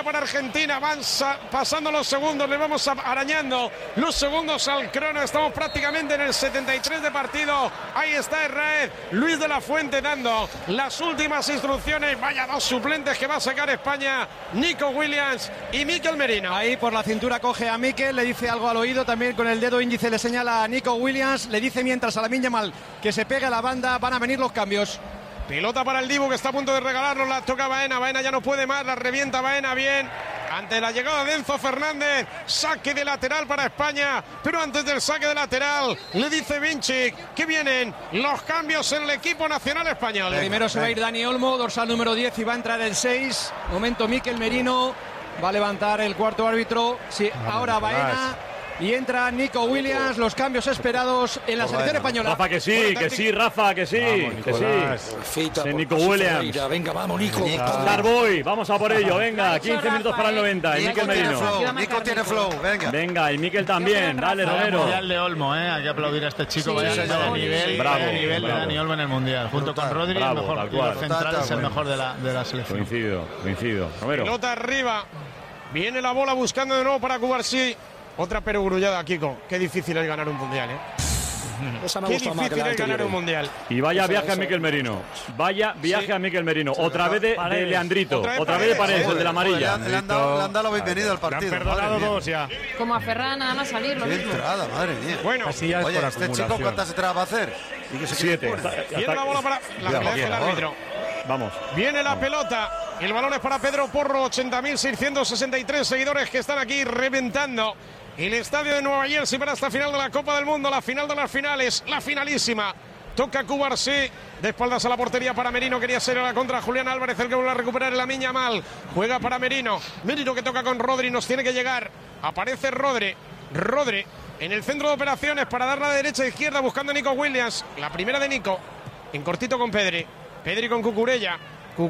para Argentina. Van pasando los segundos, le vamos arañando los segundos al crono. Estamos prácticamente en el 73 de partido. Ahí está Israel. Luis de la Fuente dando las últimas instrucciones. Vaya dos suplentes que va a sacar España. Nico Williams y Mikel Merino. Ahí por la cintura coge a Mikel, le dice algo al oído, también con el dedo índice le señala a Nico Williams, le dice mientras a Lamine Yamal que se pegue a la banda, van a venir los cambios. Pelota para el Dibu que está a punto de regalarlo, la toca Baena, Baena ya no puede más, la revienta Baena bien. Ante la llegada de Enzo Fernández, saque de lateral para España, pero antes del saque de lateral le dice Vinci que vienen los cambios en el equipo nacional español. Primero se va a ir Dani Olmo, dorsal número 10 y va a entrar el 6. Momento Mikel Merino, va a levantar el cuarto árbitro. Sí, ahora Baena. Y entra Nico Williams, los cambios esperados en la selección española. Rafa, que sí, Rafa, que sí, sí, Nico Williams. Venga, vamos, Nico. Starboy, vamos a por ello, venga, 15 minutos para el 90. Y Mikel Merino. Nico tiene flow, venga. Venga, y Mikel también, dale, Romero. Mundial de Olmo, hay que aplaudir a este chico. Vaya nivel de Dani Olmo en el Mundial. Junto con Rodri, el mejor central, es el mejor de la selección. Coincido. Romero. Pelota arriba, viene la bola buscando de nuevo para Cubarsí. Otra perogrullada, Kiko. Qué difícil es ganar un mundial, Qué difícil es ganar un mundial. Y vaya viaje a Mikel Merino. Vaya viaje a Mikel Merino. Otra vez de Leandrito. Otra vez de Paredes, el de la amarilla. Le han dado la bienvenida al partido. Le han perdonado dos ya. Como a Ferran, nada más salir. Qué entrada, madre mía. Bueno, oye, este chico, ¿cuántas entradas va a hacer? 7. Viene la bola para el árbitro. Vamos. Viene la pelota. El balón es para Pedro Porro. 80.663 seguidores que están aquí reventando el estadio de Nueva Jersey para esta final de la Copa del Mundo, la final de las finales, la finalísima. Toca Cubarsí, de espaldas a la portería para Merino, quería ser a la contra Julián Álvarez, el que vuelve a recuperar el Lamine Yamal. Juega para Merino, Merino que toca con Rodri, nos tiene que llegar. Aparece Rodri en el centro de operaciones para dar la derecha e izquierda buscando a Nico Williams. La primera de Nico, en cortito con Pedri con Cucurella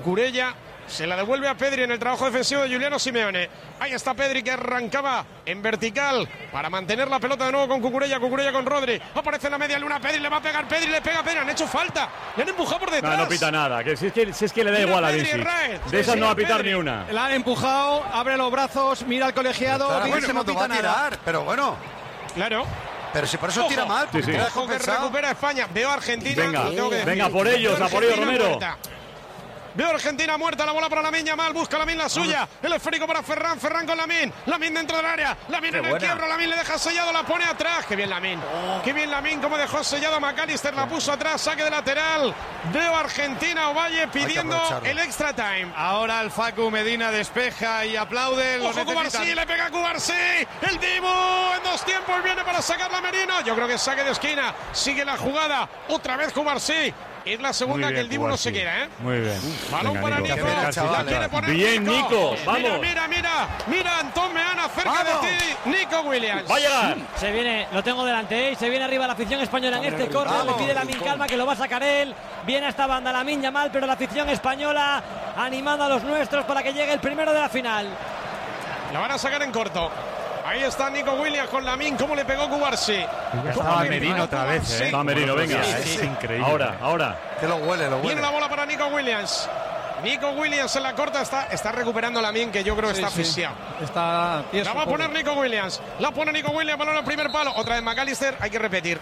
se la devuelve a Pedri en el trabajo defensivo de Giuliano Simeone. Ahí está Pedri que arrancaba en vertical para mantener la pelota de nuevo con Cucurella con Rodri. Aparece en la media luna, Pedri le va a pegar, Pedri le pega, han hecho falta, le han empujado por detrás. No pita nada, que si es que le da igual a Vinci. De esas no va a pitar ni una. La han empujado, abre los brazos, mira al colegiado, Vinci no pita nada. Pero bueno. Claro. Pero si por eso tira mal. Sí. Ojo que recupera España. Veo a Argentina. Venga por ellos, a por ellos, Romero. Veo a Argentina muerta, la bola para Lamine Yamal, busca Lamine la suya, el esférico para Ferran con Lamine dentro del área, Lamine en el quiebro, Lamine le deja sellado, la pone atrás, qué bien Lamine, como dejó sellado a McAllister, la puso atrás, saque de lateral, veo a Argentina, Ovalle pidiendo el extra time. Ahora el Facu Medina despeja y aplaude. Ojo Cubarsí, le pega a Cubarsí, el Dibu en dos tiempos viene para sacarla Merino, yo creo que saque de esquina, sigue la jugada, otra vez Cubarsí. Es la segunda que el Dibu no se queda, Muy bien. Balón para Nico. La quiere poner bien, Nico. Vamos. Mira, Antón Meana cerca de ti. Nico Williams. Va a llegar. Se viene, lo tengo delante, y se viene arriba la afición española en este córner. Le pide Lamine calma, que lo va a sacar él. Viene a esta banda Lamine Yamal, pero la afición española animando a los nuestros para que llegue el primero de la final. La van a sacar en corto. Ahí está Nico Williams con Lamine, cómo le pegó Cubarsí. Estaba Merino otra vez, Está Merino, venga. Es increíble. Ahora. Que lo huele. Viene la bola para Nico Williams. Nico Williams en la corta está recuperando Lamine, que yo creo que está asfixiado. La va a poner Nico Williams. La pone Nico Williams, balón al primer palo. Otra vez McAllister, hay que repetir.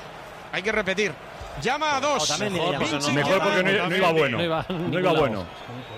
Llama a dos. Mejor porque no iba bueno. No iba bueno.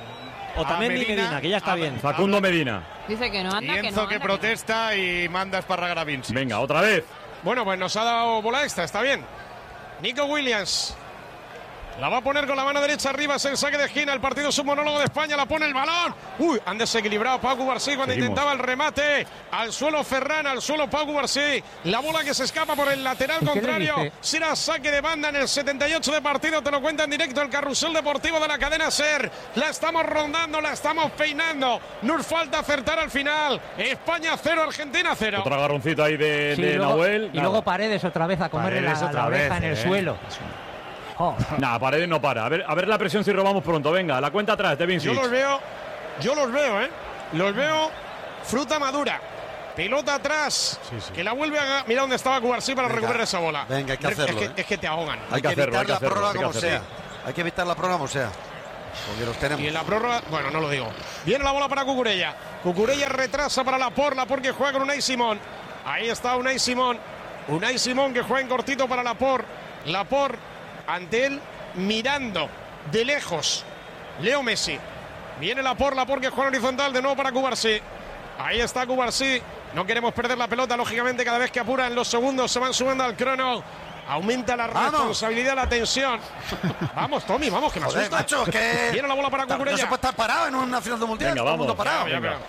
O también Medina, que ya está bien. Facundo Medina. Dice que no anda, y Enzo que protesta y manda a esparragar a Vinci. Venga, otra vez. Bueno, pues nos ha dado bola extra, está bien. Nico Williams. La va a poner con la mano derecha arriba, es el saque de esquina, el partido es un monólogo de España, la pone el balón. Han desequilibrado Pau Cubarsí cuando intentaba el remate. Al suelo Ferran, al suelo Pau Cubarsí. La bola que se escapa por el lateral contrario. Será saque de banda en el 78 de partido, te lo cuenta en directo el carrusel deportivo de la cadena SER. La estamos rondando, la estamos peinando. Nos falta acertar al final. España 0, Argentina 0. Otro agarroncito ahí de Nahuel. Y luego Paredes otra vez a comerle la oreja en el suelo. Nada, Paredes no para. A ver la presión si robamos pronto. Venga, la cuenta atrás de Vinci. Yo los veo, Los veo fruta madura. Pelota atrás. Que la vuelve a... Mira dónde estaba Cubarsí para recuperar esa bola. Venga, hay que hacerlo. Es que te ahogan. Hay que evitar la prórroga como sea. Hay que evitar la prórroga como sea. Porque los tenemos. Y en la prórroga, bueno, no lo digo. Viene la bola para Cucurella. Cucurella retrasa para Laporte que juega con Unai Simón. Ahí está Unai Simón. Unai Simón que juega en cortito para Laporte. Laporte ante él mirando de lejos. Leo Messi. Viene Laporte que juega horizontal de nuevo para Cubarsí. Ahí está Cubarsí. No queremos perder la pelota, lógicamente, cada vez que apuran los segundos se van subiendo al crono. Aumenta la responsabilidad, la tensión. Vamos, Tommy, vamos, que me asusta. Macho, es que viene la bola para Cucurella. No se puede estar parado en una final de mundial. Venga, todo el mundo vamos. parado. Venga.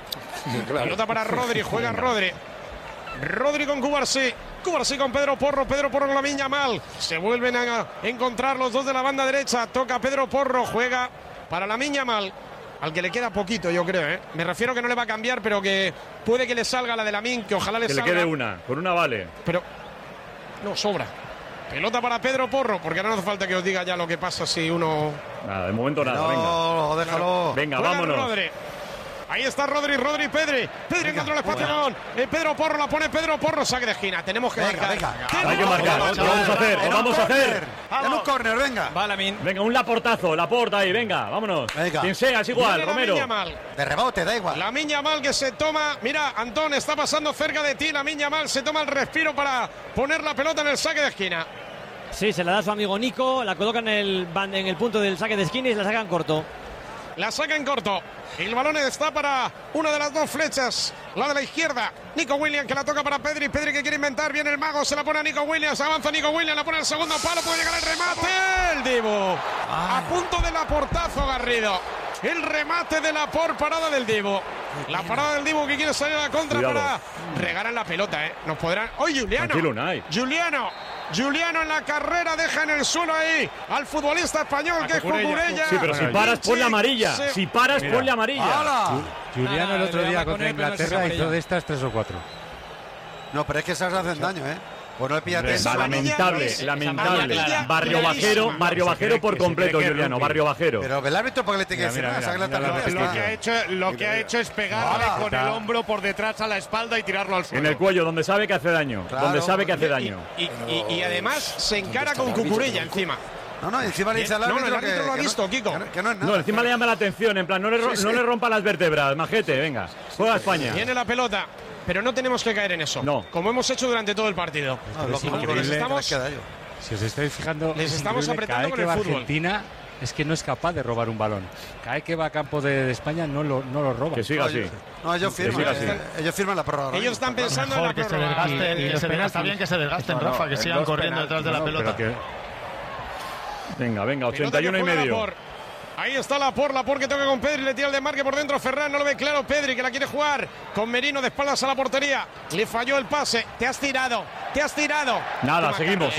Pelota para Rodri, juega Rodri. Rodri con Cubarsí. Cubarsí con Pedro Porro con Lamine Yamal. Se vuelven a encontrar los dos de la banda derecha. Toca Pedro Porro, juega para Lamine Yamal. Al que le queda poquito, yo creo, ¿eh? Me refiero que no le va a cambiar, pero que puede que le salga la de Lamine, que ojalá le salga. Que le quede una, con una vale. Pero no, sobra. Pelota para Pedro Porro, porque ahora no hace falta que os diga ya lo que pasa si uno... Nada, de momento nada, no, venga. déjalo. Venga, Juega vámonos. Rodri. Ahí está Pedri encontró el espacio. Pedro Porro la pone Pedro Porro, saque de esquina. Tenemos que marcar. Hay que marcar. Lo vamos a hacer. En un córner, venga. Va Lamine. Venga, un Laportazo, Laporte ahí, venga, vámonos. Venga. Quien sea, es igual, Romero. De rebote, da igual. Lamine Yamal que se toma. Mira, Antón está pasando cerca de ti. Lamine Yamal se toma el respiro para poner la pelota en el saque de esquina. Sí, se la da a su amigo Nico, la colocan en el punto del saque de esquina y la sacan corto. La saca en corto. El balón está para una de las dos flechas, la de la izquierda. Nico Williams que la toca para Pedri. Pedri que quiere inventar. Viene el mago, se la pone a Nico Williams. Avanza Nico Williams, la pone al segundo palo. Puede llegar el remate. El Dibu. A punto del Laportazo, Garrido. El remate de Laporte, parada del Dibu. La parada del Dibu que quiere salir a la contra. Cuidado. Para regalar la pelota, ¿eh? Nos podrán. ¡Oye, Juliano! Tranquilo, Unai. Juliano en la carrera deja en el suelo ahí al futbolista español que es Cucurella. Sí, pero si paras, ponle amarilla. Si paras, ponle amarilla. ¡Hala! Juliano el otro día contra Inglaterra hizo de estas 3 o 4. No, pero es que esas hacen daño, ¿eh? Pues no le píllate. Lamentable. Barrio bajero por completo, Juliano. Barrio bajero. Pero el árbitro, ¿por qué le tiene que decir nada? Saca la tarjeta. Lo que ha hecho es pegarle con el hombro por detrás a la espalda y tirarlo al suelo. En el cuello, donde sabe que hace daño. Y además se encara con Cucurella encima. No, encima le dice al árbitro. No, el árbitro lo ha visto, Kiko. Que no es nada. No, encima le llama la atención, en plan, no le rompa las vértebras, majete, venga. Juega España. Viene la pelota. Pero no tenemos que caer en eso. No. Como hemos hecho durante todo el partido. Si os estáis fijando, les estamos apretando con el fútbol. Argentina es que no es capaz de robar un balón. Cada vez que va a campo de España no lo roba. Que siga así. No, ellos firman la prórroga. Ellos están pensando en la prórroga. Está bien que se desgasten, Rafa, que sigan corriendo detrás de la pelota. Venga, 81 y medio. Ahí está Laporte que toca con Pedri, le tira el desmarque por dentro. Ferran no lo ve claro. Pedri que la quiere jugar con Merino de espaldas a la portería. Le falló el pase. Te has tirado. Nada, seguimos.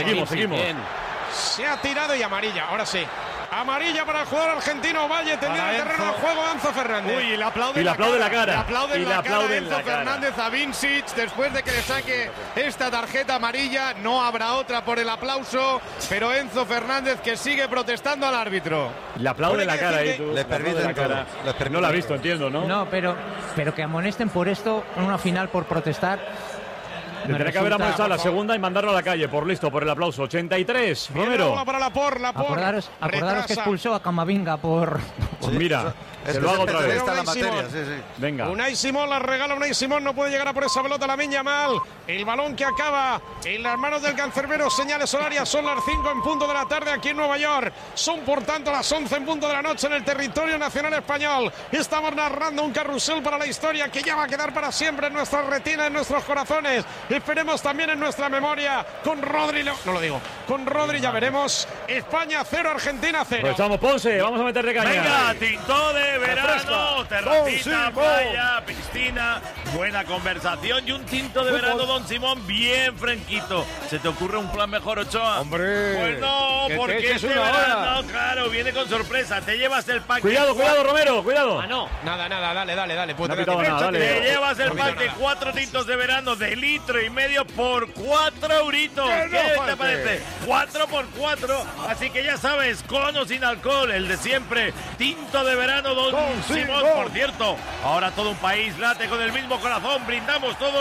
Se ha tirado y amarilla. Ahora sí. Amarilla para el jugador argentino. Valle tendido el terreno de juego a Enzo Fernández. Uy, y le aplauden la cara. Le aplauden la cara a Enzo Fernández a Vincic después de que le saque esta tarjeta amarilla. No habrá otra por el aplauso, pero Enzo Fernández que sigue protestando al árbitro. Le aplaude la cara ahí. Le permite la cara. No la ha visto, entiendo, ¿no? No, pero que amonesten por esto en una final por protestar. Tendría que haber amonestado la segunda y mandarlo a la calle por el aplauso. 83, Romero. Para Laporte. Acordaros que expulsó a Camavinga por... Pues mira, se lo hago otra vez. Venga. Unai Simón la regala. Unai Simón no puede llegar a por esa pelota. Lamine Yamal. El balón que acaba en las manos del cancerbero. Señales horarias. Son las 5 en punto de la tarde aquí en Nueva York. Son por tanto las 11 en punto de la noche en el territorio nacional español. Estamos narrando un carrusel para la historia que ya va a quedar para siempre en nuestras retinas, en nuestros corazones. Esperemos también en nuestra memoria. Con Rodri, no lo digo. Con Rodri ya veremos. España 0, Argentina 0. Pues vamos, Ponce, vamos a meterle caña. Venga, tinto de verano, terracita, playa, piscina, buena conversación y un tinto de verano, Don Simón, bien fresquito. ¿Se te ocurre un plan mejor, Ochoa? Hombre, pues no, porque este verano, claro, viene con sorpresa. Te llevas el pack. Cuidado, Romero, cuidado. Ah, no. Nada, dale. Te llevas el pack de 4 tintos de verano de 1,5 litros por 4 euritos. ¿Qué te parece? 4 por 4. Así que ya sabes, con o sin alcohol, el de siempre. Tinto de verano, Don Simón. Por cierto, ahora todo un país late con el mismo corazón. Brindamos todos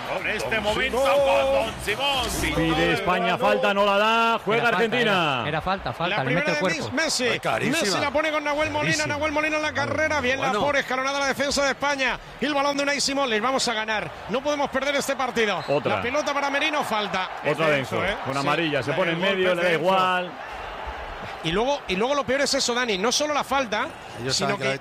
Con este momento con Don Simón. Pide España falta, no la da. Juega Argentina. Era falta. La Le mete primera el cuerpo. de Messi. Messi la pone con Nahuel Molina. Nahuel Molina en la carrera. Bien la por escalonada la defensa de España. Y el balón de Unai Simón. Les vamos a ganar. No podemos perder este partido. Otra. La pelota para Merino, falta. Otra Denso, con amarilla. Se pone en medio, le da igual. Y luego lo peor es eso, Dani. No solo la falta, sino que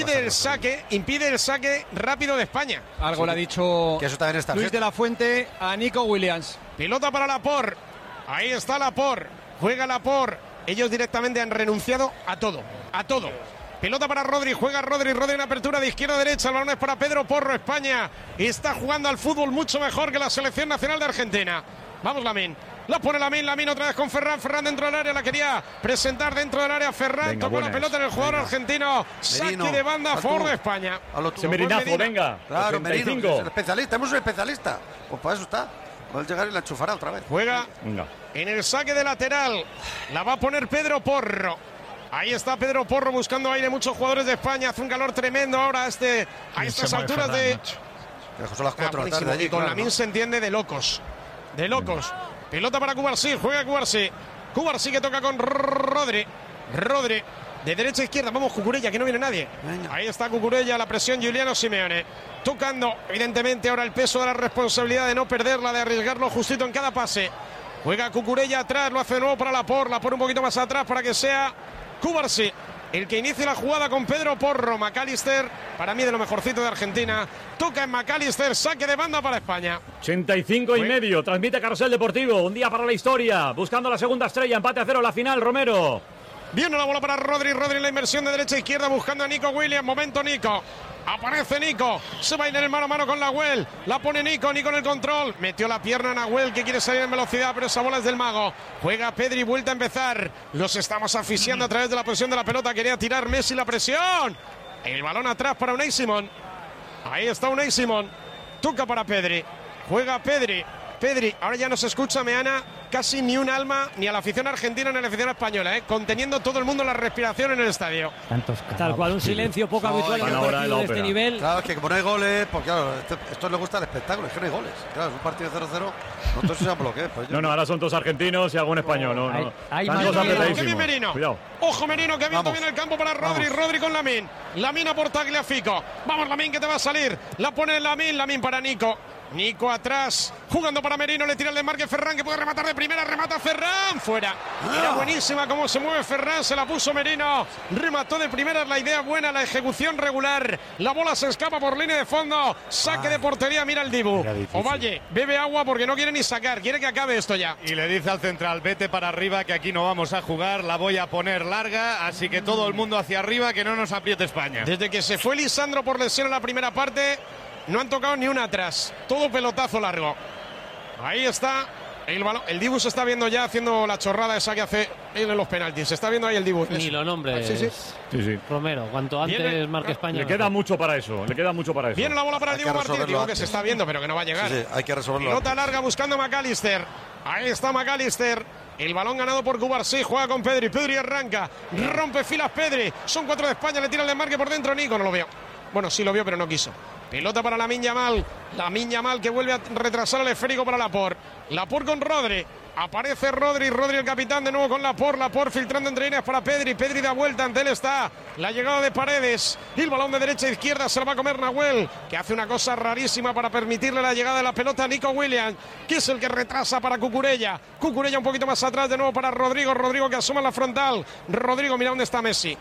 impide el saque rápido de España. Algo le ha dicho que eso también está Luis de la Fuente a Nico Williams. Pelota para Laporte. Ahí está Laporte. Juega Laporte. Ellos directamente han renunciado a todo. A todo. Pelota para Rodri. Juega Rodri en apertura de izquierda a derecha. El balón es para Pedro Porro. España está jugando al fútbol mucho mejor que la selección nacional de Argentina. Vamos, Lamine. La pone Lamine otra vez con Ferran. Ferran dentro del área, la quería presentar dentro del área. Ferran tocó la pelota en el jugador argentino. Saque de banda a favor de España. Se Merinazo, venga. Claro, Merino, es el especialista. Tenemos un especialista. Pues para eso está. Puede llegar y la enchufará otra vez. Juega en el saque de lateral. La va a poner Pedro Porro. Ahí está Pedro Porro buscando aire. Muchos jugadores de España. Hace un calor tremendo ahora a estas alturas de... Son las 4 de la tarde allí. Y con Lamine se entiende de locos. De locos. Pelota para Cubarsí, juega Cubarsí. Cubarsí que toca con Rodri. Rodri, de derecha a izquierda. Vamos, Cucurella, que no viene nadie. Ahí está Cucurella, la presión Giuliano Simeone. Tocando, evidentemente, ahora el peso de la responsabilidad de no perderla, de arriesgarlo justito en cada pase. Juega Cucurella atrás, lo hace de nuevo para Laporte. Laporte un poquito más atrás para que sea Cubarsí el que inicie la jugada con Pedro Porro. McAllister, para mí de lo mejorcito de Argentina. Toca en McAllister, saque de banda para España. 85 y medio, transmite Carrusel Deportivo. Un día para la historia, buscando la segunda estrella, empate a 0 la final, Romero. Viene la bola para Rodri, Rodri en la inversión de derecha a izquierda buscando a Nico Williams. Momento Nico. Aparece Nico, se va a ir en el mano a mano con Nahuel. La pone Nico en el control. Metió la pierna a Nahuel que quiere salir en velocidad, pero esa bola es del mago. Juega Pedri, vuelta a empezar. Los estamos asfixiando a través de la posición de la pelota. Quería tirar Messi la presión. El balón atrás para Unai Simón. Ahí está Unai Simón. Toca para Pedri. Juega Pedri. Pedri, ahora ya no se escucha, Meana, casi ni un alma, ni a la afición argentina ni a la afición española, conteniendo todo el mundo la respiración en el estadio. Tal cual, un silencio poco habitual en un partido de este nivel. Claro, es que como no hay goles, pues claro, esto le gusta el espectáculo, es que no hay goles. Claro, es un partido de 0-0, nosotros sabemos lo que es. Pues no, ahora son todos argentinos y algún español. Merino. Cuidado. Ojo Merino, que ha abierto bien el campo para Rodri. Rodri con Lamine. Lamine a por Tagliafico. Vamos Lamine, que te va a salir. La pone Lamine, Lamine para Nico. Nico atrás, jugando para Merino, le tira el desmarque Ferran, que puede rematar de primera, remata Ferran, fuera. Era buenísima cómo se mueve Ferran, se la puso Merino, remató de primera, la idea buena, la ejecución regular, la bola se escapa por línea de fondo, saque de portería, mira el Dibu. Ovalle, bebe agua porque no quiere ni sacar, quiere que acabe esto ya. Y le dice al central, vete para arriba, que aquí no vamos a jugar, la voy a poner larga, así que todo el mundo hacia arriba, que no nos apriete España. Desde que se fue Lisandro por lesión en la primera parte, no han tocado ni una atrás. Todo pelotazo largo. Ahí está el balón. El Dibu se está viendo ya haciendo la chorrada esa que hace en los penaltis. Se está viendo ahí el Dibu. Ni lo nombres. Sí. Romero, cuanto antes marque España. Le queda mucho para eso. Viene la bola para el Dibu Martínez. Digo que se está viendo, pero que no va a llegar. Sí, hay que resolverlo. Pelota larga buscando a McAllister. Ahí está McAllister. El balón ganado por Cubarsí, juega con Pedri. Pedri arranca, rompe filas Pedri. Son 4 de España, le tira el desmarque por dentro Nico. No lo vio. Bueno, sí lo vio, pero no quiso. Pelota para Lamine Yamal. Lamine Yamal que vuelve a retrasar el esférico para Laporte. Laporte con Rodri. Aparece Rodri, el capitán de nuevo con Laporte filtrando entre líneas para Pedri. Pedri da vuelta, ante él está la llegada de Paredes. Y el balón de derecha a izquierda se lo va a comer Nahuel, que hace una cosa rarísima para permitirle la llegada de la pelota a Nico Williams, que es el que retrasa para Cucurella. Cucurella un poquito más atrás de nuevo para Rodrigo. Rodrigo que asoma la frontal. Rodrigo, mira dónde está Messi.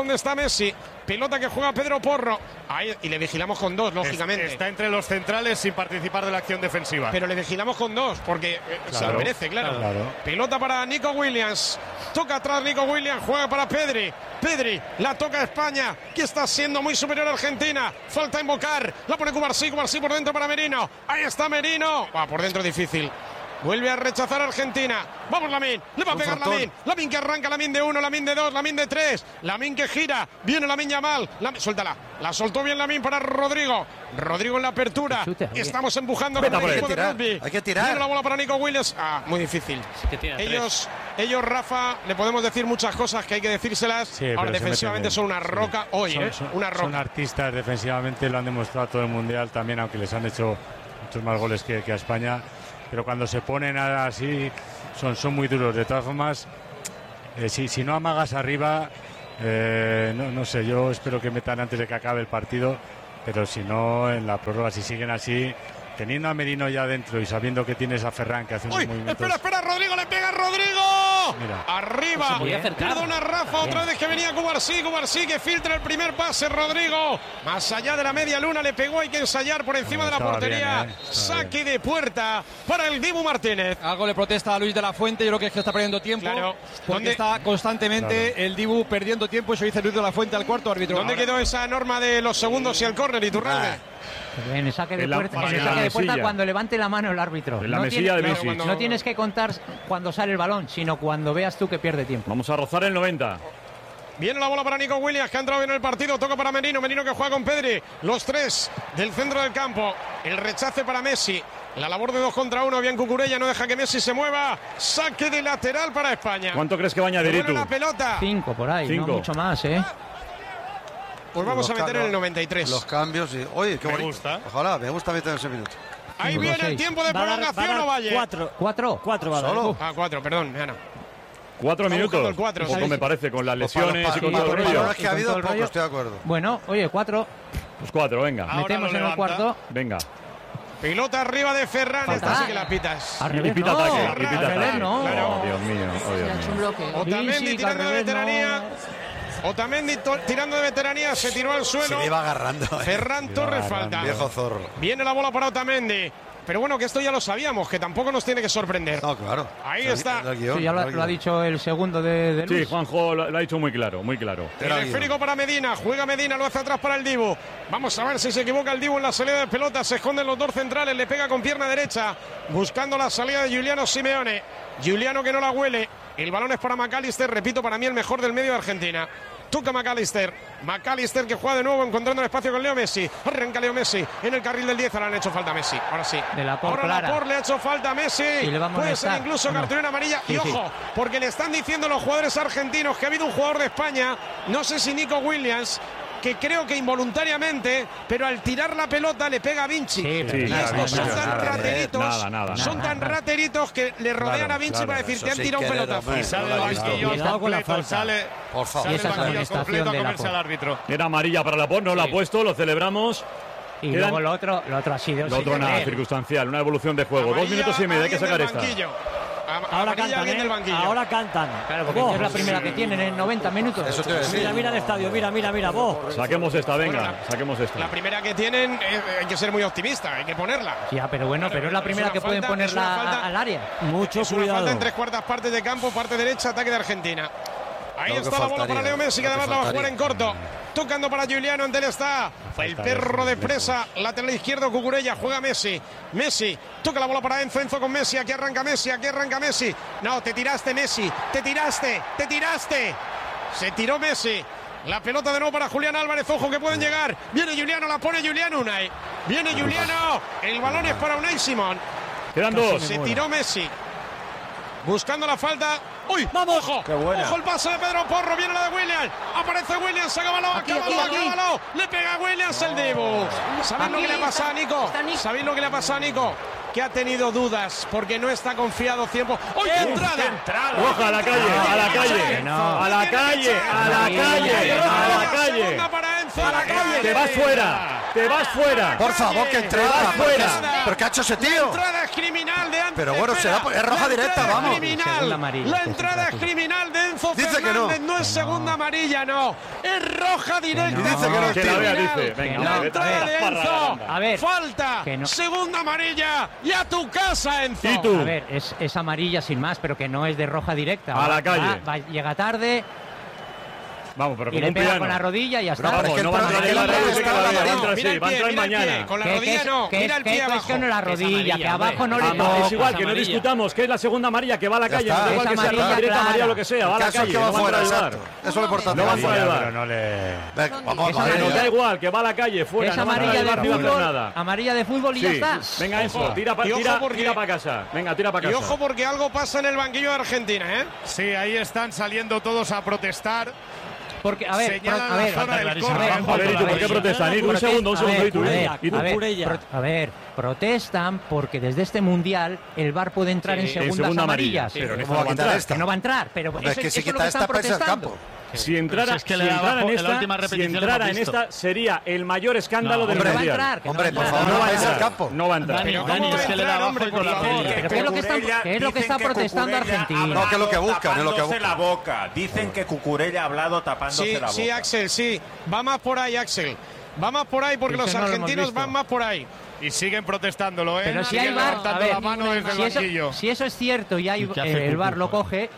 Pelota que juega Pedro Porro. Ahí, y le vigilamos con 2, lógicamente. Está entre los centrales sin participar de la acción defensiva. Pero le vigilamos con 2, porque se lo merece, claro. Pelota para Nico Williams. Toca atrás Nico Williams, juega para Pedri. Pedri, la toca España, que está siendo muy superior a Argentina. Falta invocar, la pone Cubarsí por dentro para Merino. Ahí está Merino. Por dentro difícil. Vuelve a rechazar Argentina. Vamos Lamine, le va a pegar Lamine. Lamine que arranca, Lamine de 1, Lamine de 2, Lamine de 3. Lamine que gira, viene Lamine Yamal. Suéltala, la soltó bien Lamine para Rodrigo. Rodrigo en la apertura. Estamos empujando con el equipo de rugby. Hay que tirar. Viene la bola para Nico Williams. Muy difícil. Ellos, Rafa, le podemos decir muchas cosas que hay que decírselas. Sí, ahora defensivamente son una roca. Hoy, una roca. Son artistas defensivamente, lo han demostrado todo el mundial también, aunque les han hecho muchos más goles que a España, pero cuando se ponen así son muy duros. De todas formas, si no amagas arriba, no sé, yo espero que metan antes de que acabe el partido, pero si no, en la prórroga, si siguen así, teniendo a Merino ya dentro y sabiendo que tienes a Ferran que hace unos movimientos... Espera, Rodrigo, le pega Rodrigo. Mira. Arriba, perdona Rafa, otra vez que venía Cubarsí que filtra el primer pase, Rodrigo. Más allá de la media luna le pegó, hay que ensayar por encima de la portería. Bien, saque de puerta para el Dibu Martínez. Algo le protesta a Luis de la Fuente, yo creo que es que está perdiendo tiempo. Claro. Porque está constantemente el Dibu perdiendo tiempo, eso dice Luis de la Fuente al cuarto árbitro. ¿Dónde quedó esa norma de los segundos y el córner, Iturralde? En el saque de puerta, cuando levante la mano el árbitro. En la mesilla de Messi. No tienes que contar cuando sale el balón, sino cuando veas tú que pierde tiempo. Vamos a rozar el 90. Viene la bola para Nico Williams, que ha entrado bien en el partido. Toca para Merino que juega con Pedri. Los tres del centro del campo. El rechace para Messi. La labor de 2 contra 1. Bien Cucurella, no deja que Messi se mueva. Saque de lateral para España. ¿Cuánto crees que va a añadir tú? La pelota. 5 por ahí, 5. No mucho más, Pues vamos a meter en el 93. Los cambios y... Oye, qué bonito. Me gusta. Ojalá, me gusta meter ese minuto. Ahí viene el tiempo de prolongación, Ovalle. 4 va a dar. ¿Solo? 4, perdón, Ana. 4 minutos. Poco me parece, con las lesiones y con todo el rollo. Es que ha habido poco, estoy de acuerdo. Bueno, oye, 4. Pues 4, venga. Metemos en el cuarto. Venga. Pelota arriba de Ferran, esta sí que la pitas. Y pita ataque. No. Oh, Dios mío. Otamendi tirando de veteranía. Otamendi tirando de veteranía, se tiró al suelo. Se le iba agarrando. Ferran Torres falta. Viejo zorro. Viene la bola para Otamendi. Pero bueno, que esto ya lo sabíamos, que tampoco nos tiene que sorprender. No, claro. Ahí está. Sí, ya lo ha dicho el segundo de Luis. Sí, Juanjo lo ha dicho muy claro, muy claro. El esférico para Medina, juega Medina, lo hace atrás para el Dibu. Vamos a ver si se equivoca el Dibu en la salida de pelota. Se esconden los dos centrales, le pega con pierna derecha, buscando la salida de Giuliano Simeone. Giuliano que no la huele. El balón es para McAllister, repito, para mí el mejor del medio de Argentina. Toca McAllister que juega de nuevo encontrando el espacio con Leo Messi. Arranca Leo Messi en el carril del 10. Ahora le han hecho falta a Messi. Ahora sí. Ahora Laporte le ha hecho falta a Messi. Puede ser incluso cartulina amarilla. Y ojo, porque le están diciendo los jugadores argentinos que ha habido un jugador de España, no sé si Nico Williams, que creo que involuntariamente, pero al tirar la pelota le pega a Vinci. Y estos son tan rateritos, son tan rateritos que le rodean a Vinci para decir, te han tirado un pelotazo. Y sale el banquillo completo, sale el banquillo completo a comerse al árbitro. Era amarilla para Laporte, no la ha puesto, lo celebramos. Y luego lo otro ha sido... Lo otro nada, circunstancial, una evolución de juego. 2 minutos y medio, hay que sacar esta. Ahora cantan, ahora cantan. Claro, porque es la primera que tienen en 90 minutos. Eso te voy a decir. Mira el estadio, mira, vos. Saquemos esta, venga, saquemos esta. La primera que tienen, hay que ser muy optimista, hay que ponerla. Ya, pero bueno, pero es la primera que pueden ponerla al área. Mucho cuidado. Falta en 3/4 partes de campo, parte derecha, ataque de Argentina. Ahí está la bola para Leo Messi, que además la va a jugar en corto. Tocando para Giuliano, ante él está el perro de presa, lateral izquierdo, Cucurella, juega Messi. Messi, toca la bola para Enzo con Messi, aquí arranca Messi. No, te tiraste Messi, te tiraste. Se tiró Messi. La pelota de nuevo para Julián Álvarez, ojo que pueden llegar. Viene Giuliano, la pone Giuliano Unai. Viene Giuliano, el balón es para Unai Simón. Quedan 2. Se tiró Messi. Buscando la falta. ¡Uy! ¡Vamos! ¡Ojo! ¡Ojo el pase de Pedro Porro! Viene la de Williams. Aparece Williams. Acábalo. Le pega a Williams el Dibu. ¿Sabéis lo que le ha pasado a Nico? ¿Sabéis lo que le ha pasado a Nico? Que ha tenido dudas porque no está confiado 100%. ¡Uy! ¡Entrada! ¡Roja a la calle! ¡A la calle! ¡A la calle! ¡A la calle! ¡Te vas fuera! Por favor, que entrada. ¿Pero qué ha hecho ese tío? La entrada es criminal de Enzo. Pero bueno, es roja directa, vamos. La entrada es criminal de Enzo Fernández. No es segunda amarilla, no. Es roja directa. Dice que no, que la vea, dice. Venga, la entrada de Enzo. A ver, falta. Segunda amarilla. Y a tu casa, Enzo. ¿Y tú? A ver, es amarilla sin más, pero que no es de roja directa. A la calle. Llega tarde. Vamos, pero y le pega con la rodilla y ya está. Vamos, no va a entrar mañana. Con la rodilla no, mira el pie abajo. Es que no la rodilla, que abajo no le toca. Es igual, que no discutamos, que es la segunda amarilla que va a la calle. Da igual que sea roja directa, amarilla, lo que sea, va a la calle. No va a ayudar. Eso es lo importante. No va a ayudar. Vamos, nos da igual, que va a la calle, fuera. Es amarilla de fútbol y ya está. Venga, eso, tira para casa. Venga, tira para casa. Y ojo porque algo pasa en el banquillo de Argentina, ¿eh? Sí, ahí están saliendo todos a protestar. Porque, a ver, Señala a ver, la zona del córner. A ver, ¿y tú por qué protestan? Un segundo, A ver, protestan porque desde este Mundial el VAR puede entrar en segundas amarillas. Pero que no va a entrar. Que no va a entrar, pero Hombre, eso, es que si eso es lo quita que esta están para irse al protestando. campo. Si entrara, es que si le entrara daba- en en la última esta, si repetición lo entrara hemos en visto. esta sería el mayor escándalo del hombre, Mundial. va a entrar, que Hombre, no por va a favor, entrar. no va a irse al campo. No va a entrar. Dani, es que le da abajo y con la peli. Pero ¿qué es lo que está protestando Argentina? No, que es lo que buscan, es lo que Tapándose la buscan. boca. Dicen que Cucurella ha hablado tapándose la boca. Sí, Axel, sí. Va más por ahí, Axel. Va más por ahí porque Eso los no lo hemos argentinos visto. van más por ahí. Y siguen protestándolo, ¿eh? Pero si hay Siguen VAR, levantando a ver, la mano desde el si banquillo. eso es cierto y hay, ¿Y qué hace el VAR Cucu, lo coge,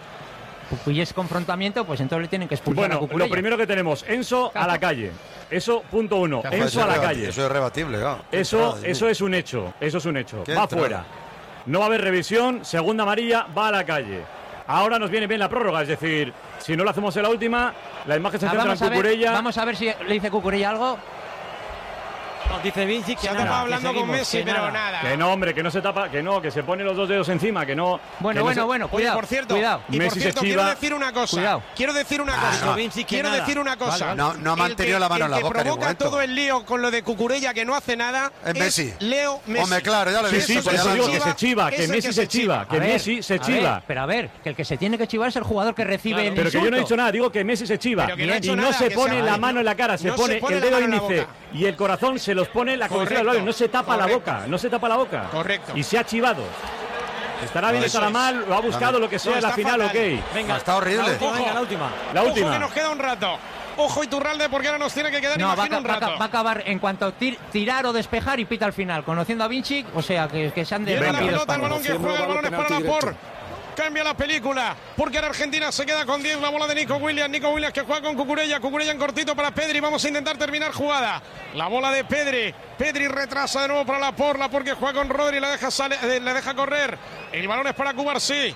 y es confrontamiento, pues entonces le tienen que expulsar a Bueno, Cucurella. lo primero que tenemos, Enzo a la calle. Eso, punto uno. Enzo a la calle. Eso es rebatible, ¿no? Eso es un hecho. Eso es un hecho. ¿Qué Va entrada? fuera. No va a haber revisión. Segunda amarilla, va a la calle. Ahora nos viene bien la prórroga. Es decir, si no lo hacemos en la última, la imagen se centra en Cucurella. Vamos a ver si le dice Cucurella algo. No, dice Vinci que Se nada, estaba que hablando con seguimos, Messi, que pero nada. Que no, hombre, que no se tapa, que no, que se pone los dos dedos encima, que no. Bueno, que no bueno, se- cuidado. Oye, por cierto, cuidado. y por Messi se cierto, chiva. quiero decir una cosa. Cuidado. Quiero decir una cosa. no. Vinci, que Quiero nada. decir una cosa. Vale, vale. No ha mantenido la mano en la boca El que en ningún provoca momento. todo el lío con lo de Cucurella que no hace nada Es Messi. Leo Messi. Hombre, claro, ya lo he Sí, visto. sí, por ya eso lo digo he que visto. se chiva, Es que el Messi que se se chiva, que A ver, Messi se a ver, chiva. pero a ver, que el que se tiene que chivar es el jugador que recibe el Pero que yo no he insulto. dicho nada, digo que Messi se chiva. Pero que no ha Y hecho no nada, se que pone se- la mano en la cara, se no se pone pone el la dedo mano en la índice boca. y el corazón se los pone en la cabecera del Correcto. labio. No se tapa la Correcto. boca, no se tapa la boca. Correcto. Y se ha chivado. Estará bien, Eso estará es. mal, lo ha buscado, lo que sea, No, en la está final, fatal. ok. Venga, Está horrible. La última, venga, la última. La Ojo última. que nos queda un rato. Ojo Iturralde porque ahora nos tiene que quedar, No, va a, imagino, un rato. va a acabar en cuanto a tirar o despejar y pita al final. Conociendo a Vinci, o sea, que se han Viene la derretido pelota, el balón que juega, el balón es para Laporte. Cambia la película, porque ahora Argentina se queda con 10, la bola de Nico Williams que juega con Cucurella en cortito para Pedri, vamos a intentar terminar jugada. La bola de Pedri retrasa de nuevo para Laporte que juega con Rodri, le deja correr. El balón es para Cubarsí,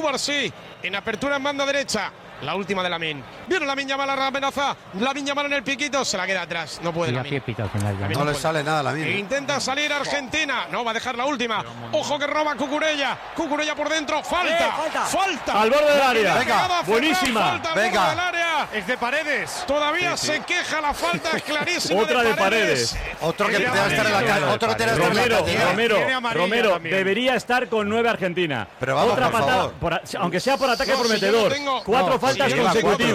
en apertura en banda derecha. La última de Lamine. Viene Lamine Yamal a la amenaza. Lamine Yamal en el piquito. Se la queda atrás. No puede Y Lamine. aquí pita al final ya. No le sale nada a la misma. Intenta salir Argentina. No, va a dejar la última. Ojo que roba Cucurella. Cucurella por dentro. Falta. Falta. Al borde del área. Venga. Buenísima. Falta al Venga. borde del área. Es de Paredes. Todavía se queja la falta. Es clarísima. Otra de Paredes. Otro que Tiene tiene que estar en la calle. amarilla. Otro que tiene que estar en la Romero, calle. Tiene amarilla Romero, también. debería estar con 9 Argentina. Pero vamos, otra por patada, favor. aunque sea por ataque No, si yo prometedor. no tengo- 4 No, faltas si lleva consecutivas.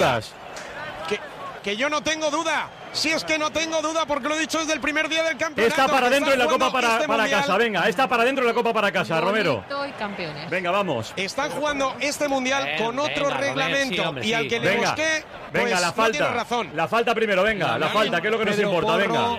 Que yo no tengo duda. Si es que no tengo duda, porque lo he dicho desde el primer día del campeonato. Está para que adentro y la jugando copa para este casa. mundial. Venga, está para adentro y la copa para casa, Romero. Bonito y campeones. Venga, vamos. Están jugando este mundial con otro venga, reglamento. sí, hombre, y al sí. que le Venga, busqué, venga, pues la no tiene falta. razón. La falta primero, venga, la falta, que es lo que nos Pedro importa, venga. Porro.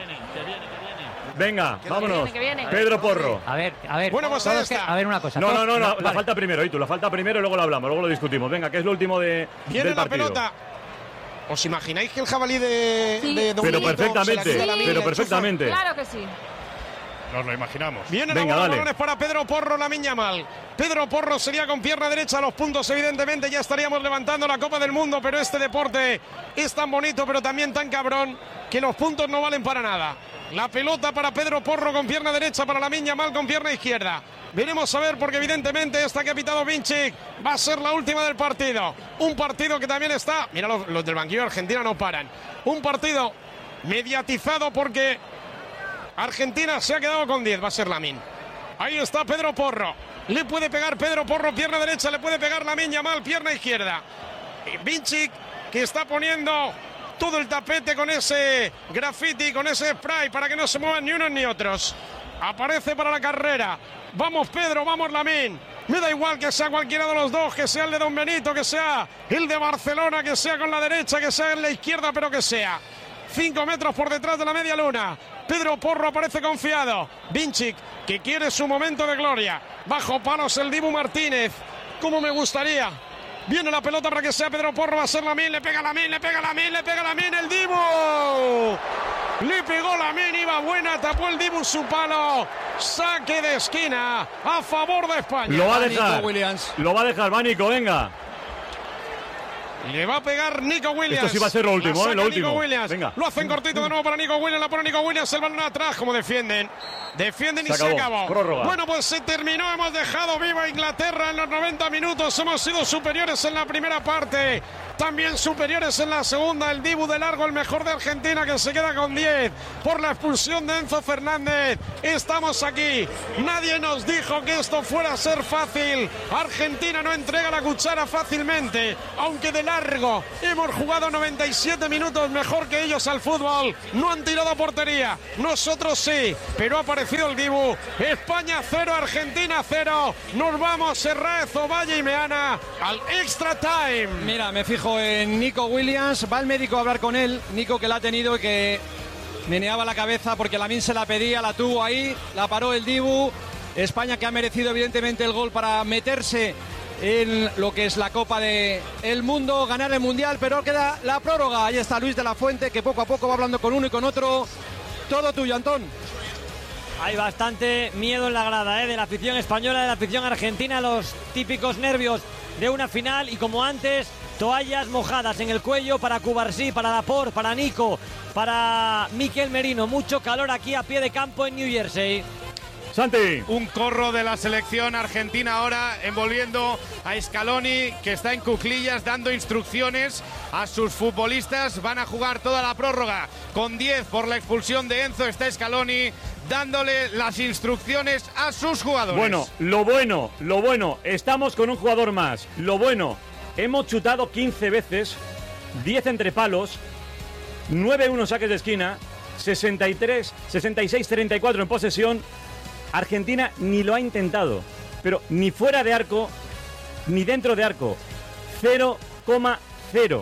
Venga, vámonos. que viene. Pedro Porro. A ver, Bueno, pues ahí todos está. a ver una cosa. No, todos- la vale. falta primero, y tú, la falta primero y luego lo hablamos, luego lo discutimos. Venga, que es lo último Viene del la partido. pelota. ¿Os imagináis que el jabalí de, Sí. de Dominico Pero se la perfectamente, quita la mina y pero la perfectamente. Claro que sí. Nos lo imaginamos. Viene Venga, la bola, dale. balones para Pedro Porro, Lamine Yamal. Pedro Porro sería con pierna derecha los puntos, evidentemente ya estaríamos levantando la Copa del Mundo, pero este deporte es tan bonito, pero también tan cabrón, que los puntos no valen para nada. La pelota para Pedro Porro con pierna derecha, para Lamine Yamal con pierna izquierda. Veremos a ver, porque evidentemente esta que ha pitado Vinci va a ser la última del partido. Un partido que también está... Mira, los del banquillo de Argentina no paran. Un partido mediatizado porque Argentina se ha quedado con 10, va a ser Lamine. Ahí está Pedro Porro. Le puede pegar Pedro Porro, pierna derecha, le puede pegar Lamine Yamal, pierna izquierda. Y Vinci, que está poniendo todo el tapete con ese graffiti, con ese spray, para que no se muevan ni unos ni otros. Aparece para la carrera. Vamos Pedro, vamos Lamine. Me da igual que sea cualquiera de los dos, que sea el de Don Benito, que sea el de Barcelona, que sea con la derecha, que sea en la izquierda, pero que sea 5 metros por detrás de la media luna. Pedro Porro aparece confiado. Vinci, que quiere su momento de gloria. Bajo palos el Dibu Martínez. Como me gustaría. Viene la pelota para que sea Pedro Porro. Va a ser Lamine. Le pega Lamine, le pega Lamine, le pega Lamine. El Dibu. Le pegó Lamine. Iba buena. Tapó el Dibu su palo. Saque de esquina a favor de España. Lo va a Nico dejar. Williams. Lo va a dejar, va Nico, venga. Le va a pegar Nico Williams. Esto sí va a ser lo último, La saca lo último. Nico Williams. Venga. Lo hacen cortito de nuevo para Nico Williams. La pone Nico Williams. El balón atrás. Como defienden. Defienden y Se se acabó. acabó. Prórroga. Bueno, pues se terminó. Hemos dejado viva Inglaterra en los 90 minutos. Hemos sido superiores en la primera parte. también superiores en la segunda. El Dibu de largo, el mejor de Argentina, que se queda con 10 por la expulsión de Enzo Fernández. Estamos aquí. Nadie nos dijo que esto fuera a ser fácil. Argentina no entrega la cuchara fácilmente, aunque de largo hemos jugado 97 minutos mejor que ellos al fútbol. No han tirado a portería, nosotros sí, pero ha aparecido el Dibu. España 0, Argentina 0. Nos vamos, Serraez, Ovalle y Meana al extra time. Mira, me fijo en Nico Williams. Va el médico a hablar con él. Nico, que la ha tenido y que meneaba la cabeza porque Lamine se la pedía, la tuvo ahí, la paró el Dibu. España, que ha merecido evidentemente el gol para meterse en lo que es la Copa del Mundo, ganar el Mundial, pero queda la prórroga. Ahí está Luis de la Fuente, que poco a poco va hablando con uno y con otro. Todo tuyo, Antón. Hay bastante miedo en la grada, de la afición española, de la afición argentina, los típicos nervios de una final. Y como antes, toallas mojadas en el cuello para Cubarsí, para Laporte, para Nico, para Mikel Merino. Mucho calor aquí a pie de campo en New Jersey. Santi. Un corro de la selección argentina ahora envolviendo a Scaloni, que está en cuclillas dando instrucciones a sus futbolistas. Van a jugar toda la prórroga con 10 por la expulsión de Enzo. Está Scaloni dándole las instrucciones a sus jugadores. Bueno, lo bueno, estamos con un jugador más. Lo bueno, hemos chutado 15 veces, 10 entre palos, 9-1 saques de esquina, 66-34 en posesión. Argentina ni lo ha intentado, pero ni fuera de arco, ni dentro de arco. 0,0.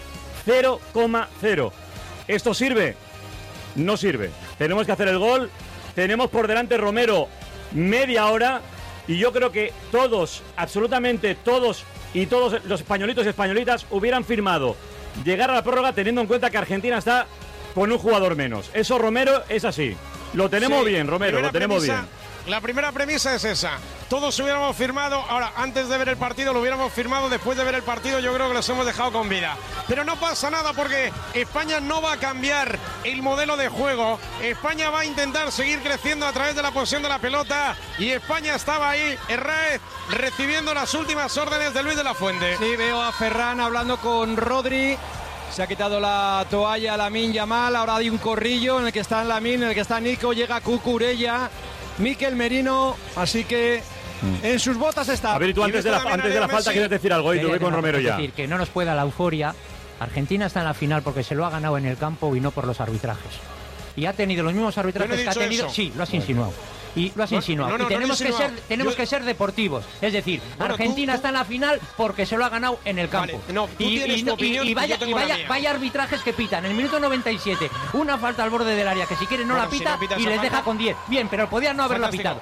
0,0. ¿Esto sirve? No sirve. Tenemos que hacer el gol. Tenemos por delante Romero media hora. Y yo creo que todos, absolutamente todos, y todos los españolitos y españolitas hubieran firmado llegar a la prórroga teniendo en cuenta que Argentina está con un jugador menos. Eso, Romero, es así. Lo tenemos bien, Romero, lo tenemos bien. La primera premisa es esa. Todos hubiéramos firmado, ahora, antes de ver el partido lo hubiéramos firmado, después de ver el partido yo creo que los hemos dejado con vida. Pero no pasa nada porque España no va a cambiar el modelo de juego. España va a intentar seguir creciendo a través de la posesión de la pelota. Y España estaba ahí, Herrera, recibiendo las últimas órdenes de Luis de la Fuente. Sí, veo a Ferran hablando con Rodri. Se ha quitado la toalla Lamine Yamal. Ahora hay un corrillo en el que está Lamine, en el que está Nico. Llega Cucurella, Mikel Merino. Así que en sus botas está. A ver, tú antes de la falta quieres decir algo. Y tú voy con Romero ya. Es decir, que no nos pueda la euforia. Argentina está en la final porque se lo ha ganado en el campo y no por los arbitrajes. Y ha tenido los mismos arbitrajes que ha tenido. Eso. Sí, lo has insinuado. Y lo has insinuado. Y tenemos que ser deportivos. Es decir, Argentina está en la final porque se lo ha ganado en el campo. Y vaya arbitrajes que pitan. En el minuto 97, una falta al borde del área que si quiere no la pita y les deja con 10. Bien, pero podían no haberla pitado.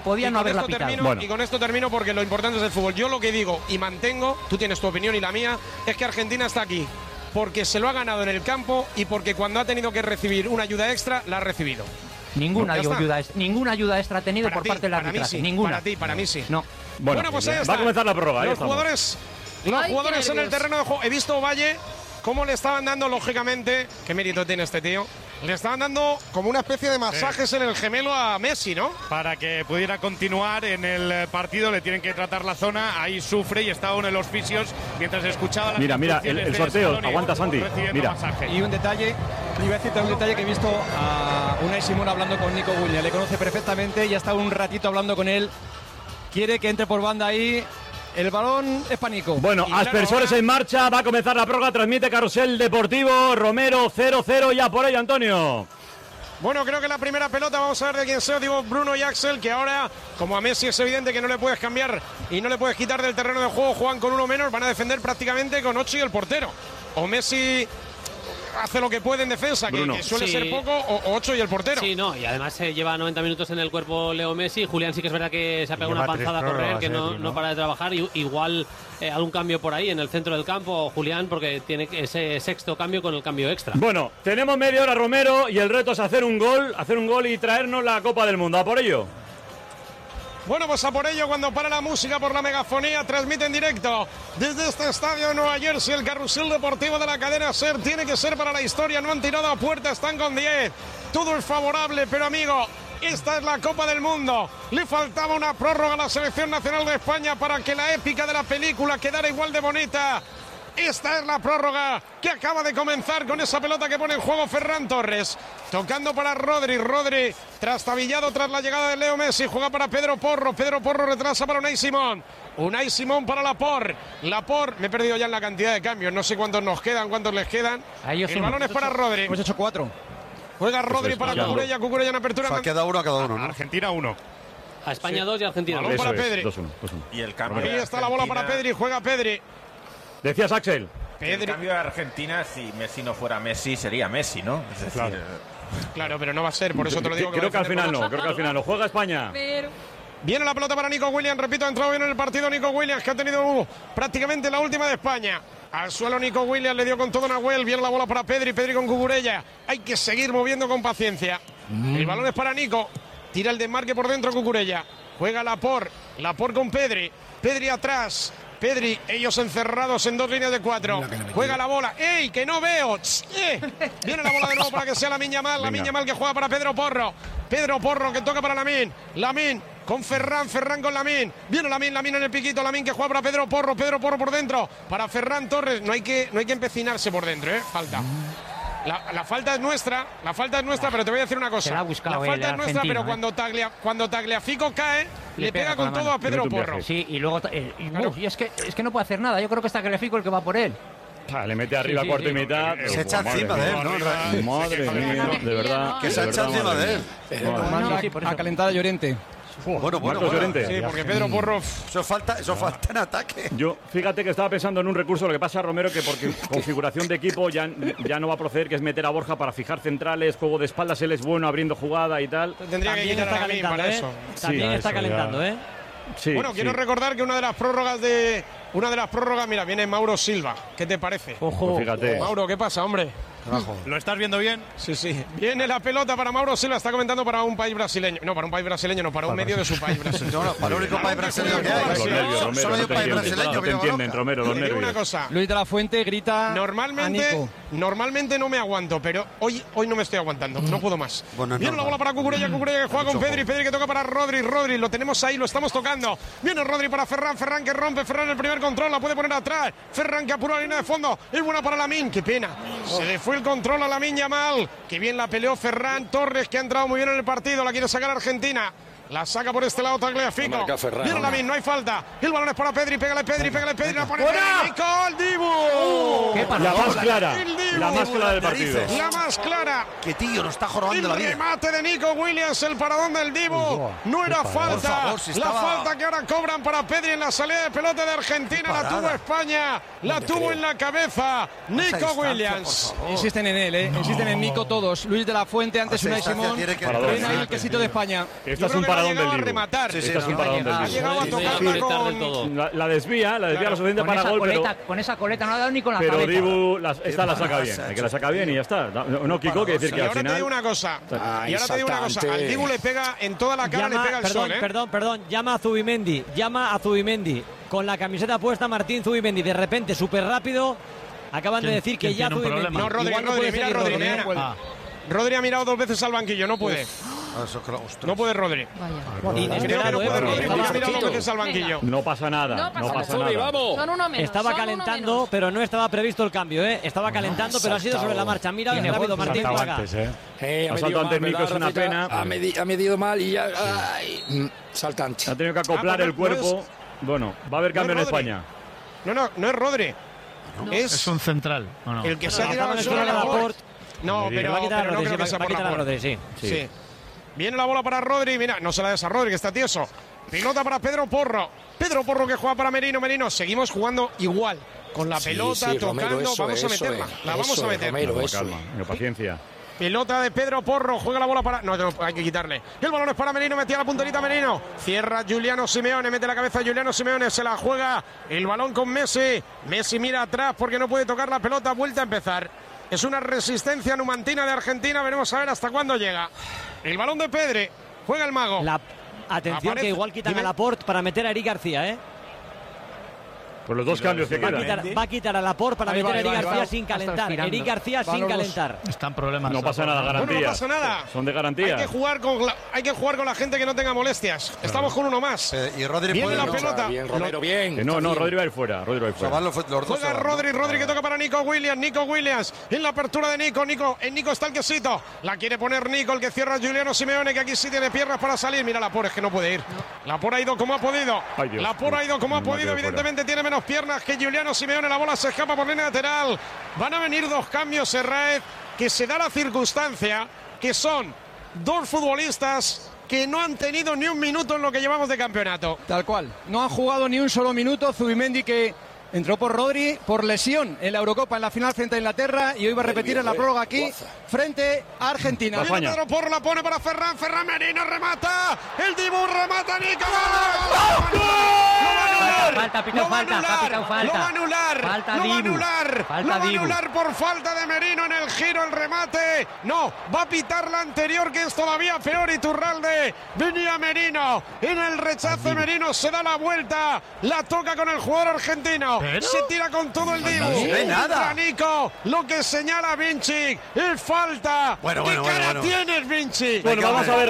Y con esto termino porque lo importante es el fútbol. Yo lo que digo y mantengo, tú tienes tu opinión y la mía, es que Argentina está aquí porque se lo ha ganado en el campo y porque cuando ha tenido que recibir una ayuda extra, la ha recibido. Ninguna ayuda extra ha tenido por parte del arbitraje. Ninguna. Para mí sí. No. Bueno, pues ahí está. Va a comenzar la prórroga. Los jugadores en el terreno de juego. He visto Valle cómo le estaban dando, lógicamente, qué mérito tiene este tío. Le estaban dando como una especie de masajes en el gemelo a Messi, ¿no? Para que pudiera continuar en el partido le tienen que tratar la zona. Ahí sufre y está uno de los fisios mientras escuchaba las Mira, el sorteo. Aguanta, Santi. Mira. Y un detalle, iba a decirte un detalle que he visto a Unai Simón hablando con Nico Williams. Le conoce perfectamente y ha estado un ratito hablando con él. Quiere que entre por banda ahí. El balón es pánico. Bueno, aspersores en marcha, va a comenzar la prórroga, transmite Carrusel Deportivo, Romero 0-0, ya por ello, Antonio. Bueno, creo que la primera pelota, vamos a ver de quién sea, digo Bruno y Axel, que ahora, como a Messi es evidente que no le puedes cambiar y no le puedes quitar del terreno de juego, juegan con uno menos, van a defender prácticamente con 8 y el portero. O Messi hace lo que puede en defensa, que suele ser poco, o 8 y el portero. Sí, no, y además se lleva 90 minutos en el cuerpo Leo Messi. Julián sí que es verdad que se ha pegado una panzada a correr, que no para de trabajar. Igual algún cambio por ahí en el centro del campo, Julián, porque tiene ese sexto cambio con el cambio extra. Bueno, tenemos media hora, Romero, y el reto es hacer un gol y traernos la Copa del Mundo. ¿A por ello? Bueno, pues a por ello, cuando para la música por la megafonía, transmite en directo desde este estadio de Nueva Jersey, el Carrusel Deportivo de la cadena SER. Tiene que ser para la historia, no han tirado a puerta, están con 10. Todo es favorable, pero amigo, esta es la Copa del Mundo. Le faltaba una prórroga a la Selección Nacional de España para que la épica de la película quedara igual de bonita. Esta es la prórroga que acaba de comenzar con esa pelota que pone en juego Ferran Torres. Tocando para Rodri. Rodri trastabillado tras la llegada de Leo Messi. Juega para Pedro Porro. Pedro Porro retrasa para Unai Simón. Unai Simón para Laporte. Laporte, me he perdido ya en la cantidad de cambios. No sé cuántos nos quedan, cuántos les quedan. El balón es para Rodri. Hemos hecho 4. Juega Rodri para Cucurella. Cucurella en apertura. O sea, queda uno a cada uno, ¿no? Argentina 1. A España 2 y Argentina 2. Balón para Pedri. 2-1. Y el cambio. Ahí está la bola para Pedri. Juega Pedri. Decías, Axel. El cambio de Argentina, si Messi no fuera Messi, sería Messi, ¿no? Es decir, claro, pero no va a ser, por eso te lo digo. Creo que al final no, creo que al final no. Juega España. Viene la pelota para Nico Williams, repito, ha entrado bien en el partido Nico Williams, que ha tenido prácticamente la última de España. Al suelo Nico Williams, le dio con todo Nahuel, viene la bola para Pedri, Pedri con Cucurella. Hay que seguir moviendo con paciencia. El balón es para Nico, tira el desmarque por dentro Cucurella. Juega Laporte con Pedri, Pedri atrás. Pedri, ellos encerrados en 2 líneas de 4. Juega la bola. ¡Ey, que no veo! Viene la bola de nuevo para que sea Lamine Yamal. Lamine Yamal que juega para Pedro Porro. Pedro Porro que toca para Lamine. Lamine con Ferran. Ferran con Lamine. Viene Lamine en el piquito. Lamine que juega para Pedro Porro. Pedro Porro por dentro. Para Ferran Torres. No hay que empecinarse por dentro, falta. La falta es nuestra, pero te voy a decir una cosa. La falta es nuestra, pero cuando Tagliafico cae, le pega con todo a Pedro Porro. Sí, y luego y es que no puede hacer nada. Yo creo que está Tagliafico el que va por él. Le mete arriba cuarto y mitad. Se echa encima de él, ¿no? Madre mía, de verdad. Que se echa encima de él. A calentar a Llorente. Bueno. Sí, porque Pedro Porro. Eso falta en ataque. Yo, fíjate que estaba pensando en un recurso, lo que pasa a Romero, que porque configuración de equipo ya no va a proceder, que es meter a Borja para fijar centrales, juego de espaldas, él es bueno abriendo jugada y tal. Tendría que quitar a mí para eso. También está calentando, Sí, bueno, quiero recordar que una de las prórrogas, mira, viene Mauro Silva. ¿Qué te parece? Ojo, pues fíjate. Mauro, ¿qué pasa, hombre? ¿Lo estás viendo bien? Sí. Viene la pelota para Mauro Silva, está comentando para un país brasileño. No, para un país brasileño, no, para un medio de su país brasileño. No, para el único país brasileño que hay. Solo hay un país brasileño. No te entienden, Romero, los nervios. Una cosa. Luis de la Fuente grita Normalmente no me aguanto, pero hoy no me estoy aguantando, no puedo más. Viene la bola para Cucurella que juega con Pedri que toca para Rodri, lo tenemos ahí, lo estamos tocando. Viene Rodri para Ferran que rompe, Ferran el primer control, la puede poner atrás. Ferran que apura la línea de fondo, es buena para Lamine, qué pena. Se le fue el control a Lamine Yamal, que bien la peleó Ferran Torres, que ha entrado muy bien en el partido, la quiere sacar Argentina. La saca por este lado Tagliafico. Viene Lamine, no hay falta. El balón es para Pedri, pégale Pedri, la pone Nicole Dibu. La más clara del partido. La más clara. Que tío, nos está jorobando la vida. El remate de Nico Williams, el paradón del Dibu. No era falta. La falta que ahora cobran para Pedri en la salida de pelota de Argentina. La tuvo España. La tuvo en la cabeza Nico Williams. Insisten en él, insisten en Nico todos. Luis de la Fuente, antes Unai Simón. Ven ahí el quesito de España. Esta es un paradón del Dibu. Esta es un paradón del Dibu. Ha llegado a tocarla con... La desvía lo suficiente para gol, pero... Con esa coleta no ha dado ni con la cabeza. Pero Dibu esta la saca bien. Que la saca bien y ya está. No, Kiko, quiere decir que al final... Y ahora te digo una cosa. Al Dibu le pega en toda la cara, le pega el sol, Perdón. Llama a Zubimendi. Con la camiseta puesta Martín Zubimendi. De repente, súper rápido, acaban de decir que ya Zubimendi. No, Rodri, Rodri ha mirado 2 veces al banquillo, no puede. No puede Rodri. Inesperado, Rodri ha mirado 2 veces al banquillo. No pasa nada. Son uno menos. Estaba calentando, pero no estaba previsto el cambio, Estaba calentando, pero ha sido sobre la marcha. Mira, rápido, Martín, paga. Ha saltado antes Nico, es una pena. Ha medido mal y ya... saltante. Ha tenido que acoplar el cuerpo. Bueno, va a haber cambio en España. No es Rodri. Es un central. El que se ha tirado al suelo Laporte. No, pero va a quitar no creo que sea por Laporte. Sí. Viene la bola para Rodri, mira, no se la des a Rodri, que está tieso. Pilota para Pedro Porro. Pedro Porro que juega para Merino. Seguimos jugando igual. Con la pelota, tocando, Romero, vamos a meterla. Vamos a meter. Calma, paciencia. Pelota de Pedro Porro, juega la bola para... No, hay que quitarle. El balón es para Merino, metía la punterita Merino. Cierra Giuliano Simeone, mete la cabeza Giuliano Simeone, se la juega el balón con Messi. Messi mira atrás porque no puede tocar la pelota, vuelta a empezar. Es una resistencia numantina de Argentina, veremos a ver hasta cuándo llega. El balón de Pedri, juega el mago. Atención, que igual quitan a Laporte para meter a Eric García, Por los dos cambios que quedan. Va a quitar a Laporte para meter a Eric García sin calentar. Eric García sin calentar. Están problemas. No pasa nada, garantías. Bueno, no pasa nada. Son de garantía. Hay que jugar con la gente que no tenga molestias. Claro. Estamos con uno más. Y Rodri viene la pelota. Bien, Romero, bien. No, Rodri va a ir fuera. Juega Rodri que toca para Nico Williams. En la apertura de Nico. En Nico está el quesito. La quiere poner Nico, el que cierra Giuliano Simeone, que aquí sí tiene piernas para salir. Mira, Laporte, es que no puede ir. Laporte ha ido como ha podido. Laporte ha ido como ha podido. Evidentemente tiene menos piernas que Giuliano Simeone. La bola se escapa por línea lateral. Van a venir dos cambios, Serraez, que se da la circunstancia que son dos futbolistas que no han tenido ni un minuto en lo que llevamos de campeonato. Tal cual. No han jugado ni un solo minuto. Zubimendi, que entró por Rodri por lesión en la Eurocopa en la final frente a Inglaterra, y hoy va a repetir en la prórroga aquí frente a Argentina. Pedro Porro la pone para Ferran Merino, remata. El Dibu remata, Nico. Falta. Lo va a anular por falta de Merino en el giro, el remate. No, va a pitar la anterior, que es todavía peor. Iturralde, venía Merino en el rechace. Merino se da la vuelta, la toca con el jugador argentino. Se tira con todo el Dibu. No hay nada. Nico, lo que señala Vinci, es falta. ¿Qué cara tienes, Vinci? Bueno, vamos a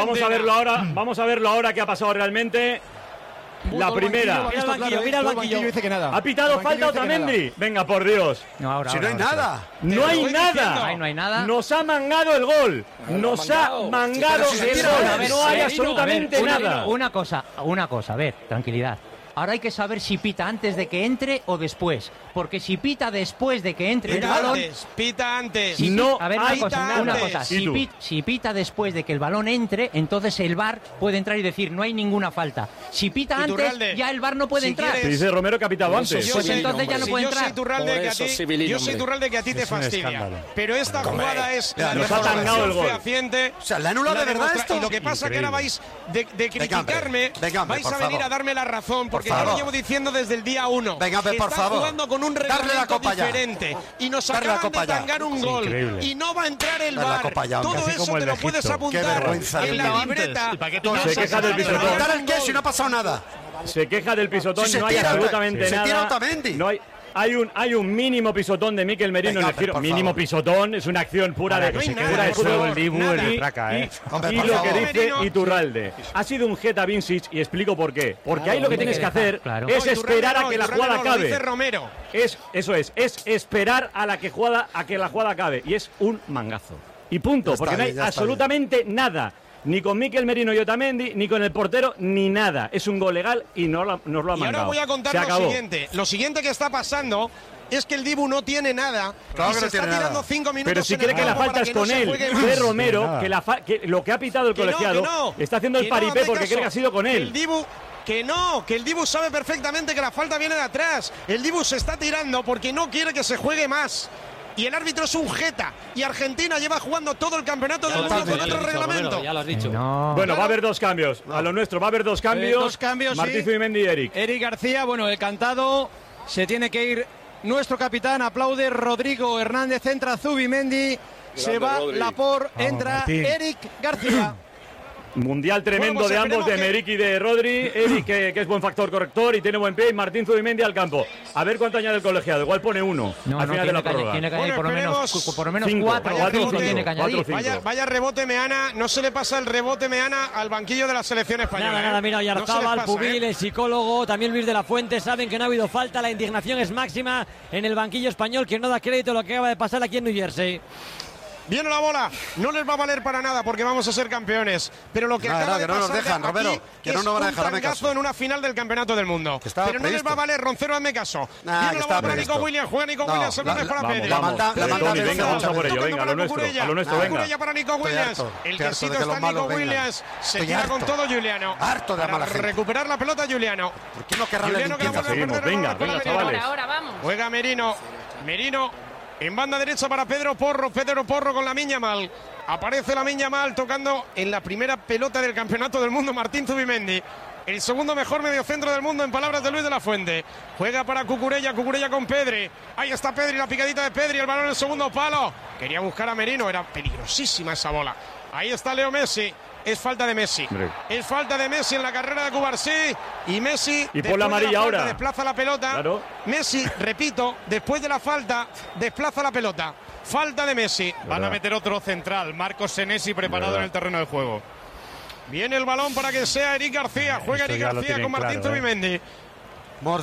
verlo ahora qué ha pasado realmente. La primera. Mira el banquillo. Dice que nada. ¿Ha pitado falta Otamendi? Venga, por Dios. No hay nada. No hay nada. Nos ha mangado el gol. Nos ha mangado el gol. No hay absolutamente nada. Una cosa. A ver, tranquilidad. Ahora hay que saber si pita antes de que entre o después. Porque si pita después de que entre el balón... Pita antes. Una cosa. Si pita después de que el balón entre, entonces el VAR puede entrar y decir no hay ninguna falta. Si pita antes, ya el VAR no puede entrar. Te dice Romero que ha pitado antes. Pues entonces ya no puede entrar. Yo soy Iturralde, que a ti te fastidia. Pero esta jugada es... Nos ha tangado el gol. O sea, ¿la anula de verdad esto? Y lo que pasa es que ahora vais de criticarme, vais a venir a darme la razón, porque yo lo llevo diciendo desde el día 1. Venga, por favor. Jugando con un reglamento diferente. Y nos acaban de tangar un gol. Y no va a entrar el VAR. Todo eso te lo puedes apuntar en la libreta. Se queja del pisotón. Si no ha pasado nada. Se queja del pisotón, no hay absolutamente nada. Se tira Otamendi. No hay un mínimo pisotón de Mikel Merino en el giro. Mínimo pisotón, es una acción pura de fútbol. Y lo que dice Iturralde. Ha sido un jeta Vincic, y explico por qué. Porque ahí lo que tienes que hacer es esperar a que la jugada acabe. Eso es esperar a que la jugada acabe. Y es un mangazo. Y punto, porque no hay absolutamente nada. Ni con Mikel Merino y Otamendi, ni con el portero, ni nada. Es un gol legal y nos lo ha mandado. Y ahora voy a contar lo siguiente. Lo siguiente que está pasando es que el Dibu no tiene nada. Claro, y se está tirando 5 minutos. Pero si cree que la falta es con él, de Romero, que lo que ha pitado el colegiado, está haciendo el paripé porque cree que ha sido con él. El Dibu... Que el Dibu sabe perfectamente que la falta viene de atrás. El Dibu se está tirando porque no quiere que se juegue más. Y el árbitro es un jeta. Y Argentina lleva jugando todo el campeonato del mundo con otro reglamento. Ya lo has dicho. Bueno, va a haber dos cambios. A lo nuestro va a haber dos cambios. Martín Zubimendi y Eric. Eric García, el cantado. Se tiene que ir nuestro capitán. Aplaude Rodrigo Hernández. Entra Zubimendi. Se va Laporte. Entra Eric García. Mundial tremendo de ambos, de Merrick y de Rodri. Eric, que es buen factor corrector y tiene buen pie. Y Martín Zubimendi al campo. A ver cuánto añade el colegiado. Igual pone 1 al final de la prórroga. Tiene que añadir por lo menos 4 tiene que añadir. Vaya rebote Meana. No se le pasa el rebote Meana al banquillo de la selección española. Nada, mira, Oyarzábal, Pubil, el psicólogo, también Luis de la Fuente, saben que no ha habido falta. La indignación es máxima en el banquillo español, que no da crédito a lo que acaba de pasar aquí en New Jersey. Viene la bola, no les va a valer para nada porque vamos a ser campeones. Pero lo que acaba de pasar dejan, Romero, que no nos van a dejar, un tangazo en una final del campeonato del mundo. Pero no les va a valer, Roncero, hazme caso. Viene la bola para Nico Williams, juega Nico Williams, el balón es para Pedri. Venga, vamos a por ello, venga, a lo nuestro, venga. Cucurella para Nico Williams, el quesito está Nico Williams, se tira con todo Giuliano. Harto de mala gente. Recuperar la pelota Giuliano. ¿Por qué no querrá la limpieza? Venga, chavales. Ahora vamos. Juega Merino. En banda derecha para Pedro Porro con Lamine Yamal. Aparece Lamine Yamal tocando en la primera pelota del campeonato del mundo Martín Zubimendi. El segundo mejor mediocentro del mundo en palabras de Luis de la Fuente. Juega para Cucurella con Pedri. Ahí está Pedri, la picadita de Pedri, el balón en el segundo palo. Quería buscar a Merino, era peligrosísima esa bola. Ahí está Leo Messi. es falta de Messi. Hombre. Es falta de Messi en la carrera de Cubarsí y Messi y por la amarilla ahora desplaza la pelota. Claro. Messi, repito, después de la falta desplaza la pelota. Falta de Messi. Van a meter otro central, Marcos Senesi preparado en el terreno de juego. Viene el balón para que sea Eric García. Juega Eric García con Martín Zubimendi. No,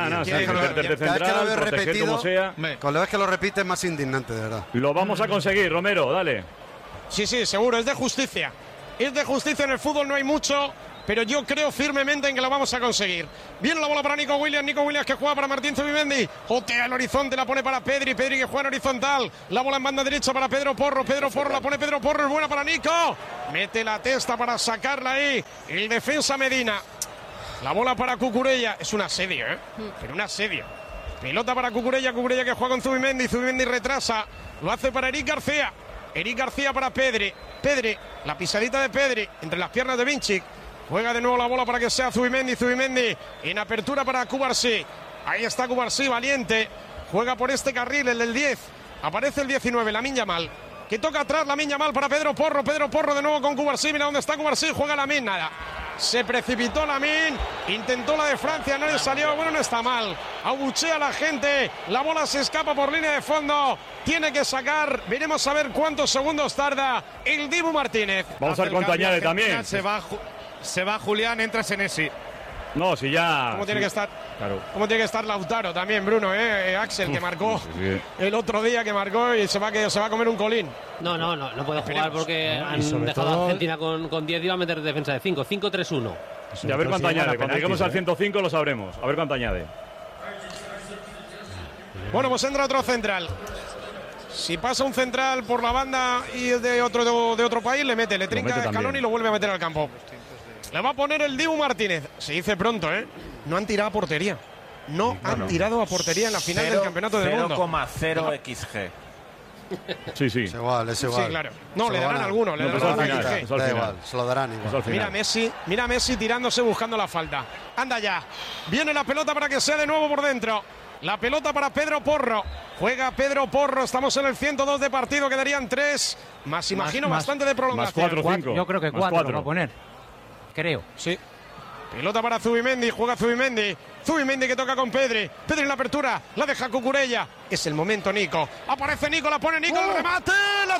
repetido, con la vez que lo repite es más indignante, de verdad. Lo vamos a conseguir, Romero, dale. Sí, seguro, es de justicia. Es de justicia, en el fútbol no hay mucho, pero yo creo firmemente en que lo vamos a conseguir. Viene la bola para Nico Williams que juega para Martín Zubimendi. Jotea el horizonte, la pone para Pedri que juega en horizontal. La bola en banda derecha para Pedro Porro, la pone Pedro Porro, es buena para Nico. Mete la testa para sacarla ahí. El defensa Medina. La bola para Cucurella, es un asedio, pero un asedio. Pelota para Cucurella que juega con Zubimendi retrasa, lo hace para Eric García para Pedri, la pisadita de Pedri, entre las piernas de Vinicic, juega de nuevo la bola para que sea Zubimendi, en apertura para Cubarsí, ahí está Cubarsí, valiente, juega por este carril, el del 10, aparece el 19, Lamine Yamal, que toca atrás Lamine Yamal para Pedro Porro de nuevo con Cubarsí, mira dónde está Cubarsí, juega Lamine, nada. Se precipitó Lamine, intentó la de Francia, no le salió, bueno, no está mal. Abuchea a la gente, la bola se escapa por línea de fondo, tiene que sacar, veremos a ver cuántos segundos tarda el Dibu Martínez. Vamos a ver cuánto añade también. Se va Julián, entra Senesi. No, si ya... ¿Cómo tiene que estar? Claro. ¿Cómo tiene que estar Lautaro también, Bruno? Axel, que marcó el otro día, que marcó y se va a comer un colín. No puede jugar porque han dejado a Argentina con 10 y va a meter defensa de 5. 5-3-1. Y a ver cuánto añade. Cuando lleguemos al 105 lo sabremos. A ver cuánto añade. Bueno, pues entra otro central. Si pasa un central por la banda y es de otro país, le trinca a Scaloni y lo vuelve a meter al campo. Le va a poner el Dibu Martínez. Se dice pronto, No han tirado a portería. No han tirado a portería en la final del Campeonato del Mundo. 0,0 XG. Sí. Es igual. Sí, claro. No, le darán alguno. Le darán XG. Da igual, se lo darán igual. Mira Messi tirándose buscando la falta. Anda ya. Viene la pelota para que sea de nuevo por dentro. La pelota para Pedro Porro. Juega Pedro Porro. Estamos en el 102 de partido. Quedarían 3. Más imagino bastante de prolongación. Más 4 5. Yo creo que 4 va a poner. Creo. Sí. Pelota para Zubimendi, juega Zubimendi que toca con Pedri en la apertura, la deja Cucurella, es el momento Nico, aparece Nico, la pone Nico, el remate, la ha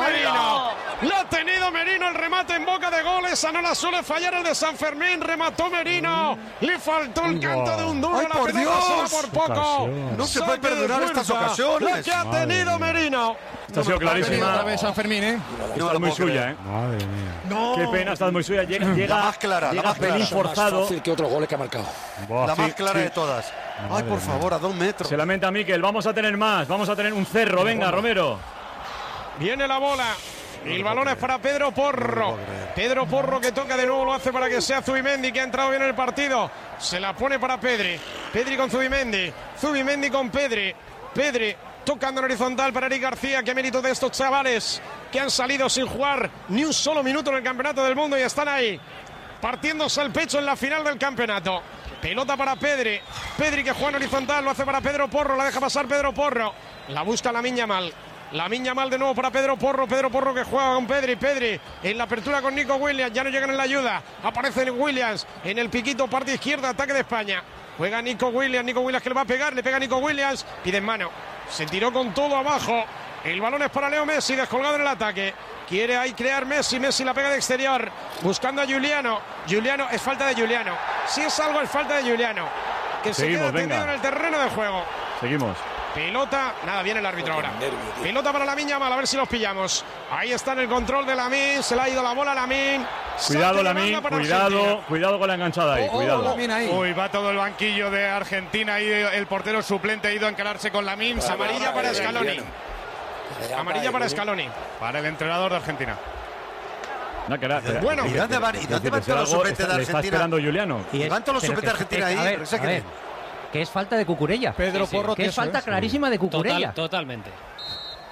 tenido Merino, el remate en boca de gol, esa no la suele fallar el de San Fermín, remató Merino, le faltó el canto de un duro, ¡ay, la por pelota Dios! se va por poco, no se puede perdonar estas ocasiones, lo que ha tenido Merino. Esta ha sido clarísima. Otra vez San Fermín, Está muy suya, Madre mía. No. Qué pena, está muy suya. Llega más clara, pelín forzado. Más fácil que otros goles que ha marcado. La más clara de todas. Ay, por favor, a 2 metros. Se lamenta Miquel. Vamos a tener más. Vamos a tener un cerro. Venga, Romero. Viene la bola. El balón es para Pedro Porro. Pedro Porro que toca de nuevo, lo hace para que sea Zubimendi, que ha entrado bien en el partido. Se la pone para Pedri. Pedri con Zubimendi. Zubimendi con Pedri. Pedri tocando en horizontal para Eric García. Qué mérito de estos chavales que han salido sin jugar ni un solo minuto en el Campeonato del Mundo y están ahí partiéndose el pecho en la final del campeonato. Pelota para Pedri que juega en horizontal, lo hace para Pedro Porro, la deja pasar Pedro Porro, la busca Lamine Yamal de nuevo para Pedro Porro que juega con Pedri en la apertura con Nico Williams, ya no llegan en la ayuda, aparece Williams en el piquito, parte izquierda, ataque de España, juega Nico Williams que le va a pegar, le pega Nico Williams, pide en mano, se tiró con todo abajo, el balón es para Leo Messi, descolgado en el ataque. Quiere ahí crear Messi la pega de exterior, buscando a Giuliano, es falta de Giuliano, si es algo es falta de Giuliano, que se queda tendido en el terreno de juego. Seguimos. Pelota, nada, viene el árbitro ahora. Pelota para Lamine Yamal, a ver si los pillamos. Ahí está en el control de Lamine, se le ha ido la bola a Lamine. Cuidado Lamine, cuidado con la enganchada ahí, cuidado. Uy, va todo el banquillo de Argentina y el portero suplente ha ido a encararse con Lamine. Amarilla para Scaloni. Amarilla para Scaloni. Para el entrenador de Argentina. No, que era, bueno, ¿y dónde van todos los suplentes de Argentina? Está esperando Juliano. ¿Y van todos los suplentes de Argentina ahí? A ver, que es falta de Cucurella. Pedro Porro, que es falta clarísima de Cucurella. Totalmente.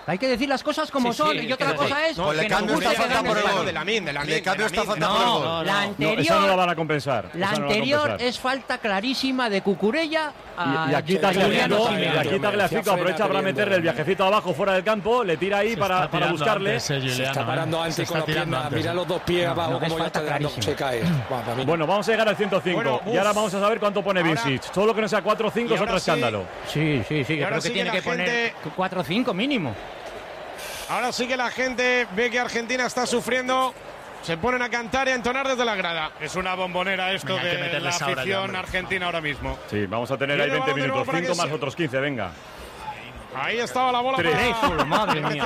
Hay que decir las cosas como son. Y otra cosa es que nos gusta que gane el gol. Le cambio está faltando por el gol. La anterior, esa no la van a compensar. La anterior es falta clarísima de Cucurella. Y aquí Tagliafico aprovecha para meterle el viajecito abajo fuera del campo, le tira ahí para buscarle. Se está parando antes con la pierna. Mira los dos pies abajo como ya está clarísimo. Se cae. Bueno, vamos a llegar al 105 y ahora vamos a saber cuánto pone Vincic. Todo lo que no sea 4 o 5 es otro escándalo. Sí. Yo creo que tiene que poner 4 o 5 mínimo. Ahora sí que la gente ve que Argentina está sufriendo. Se ponen a cantar y a entonar desde la grada. Es una bombonera esto de la afición argentina ahora mismo. Sí, vamos a tener ahí 20 minutos. 5 más otros 15, venga. Ahí estaba la bola. 3. Madre mía.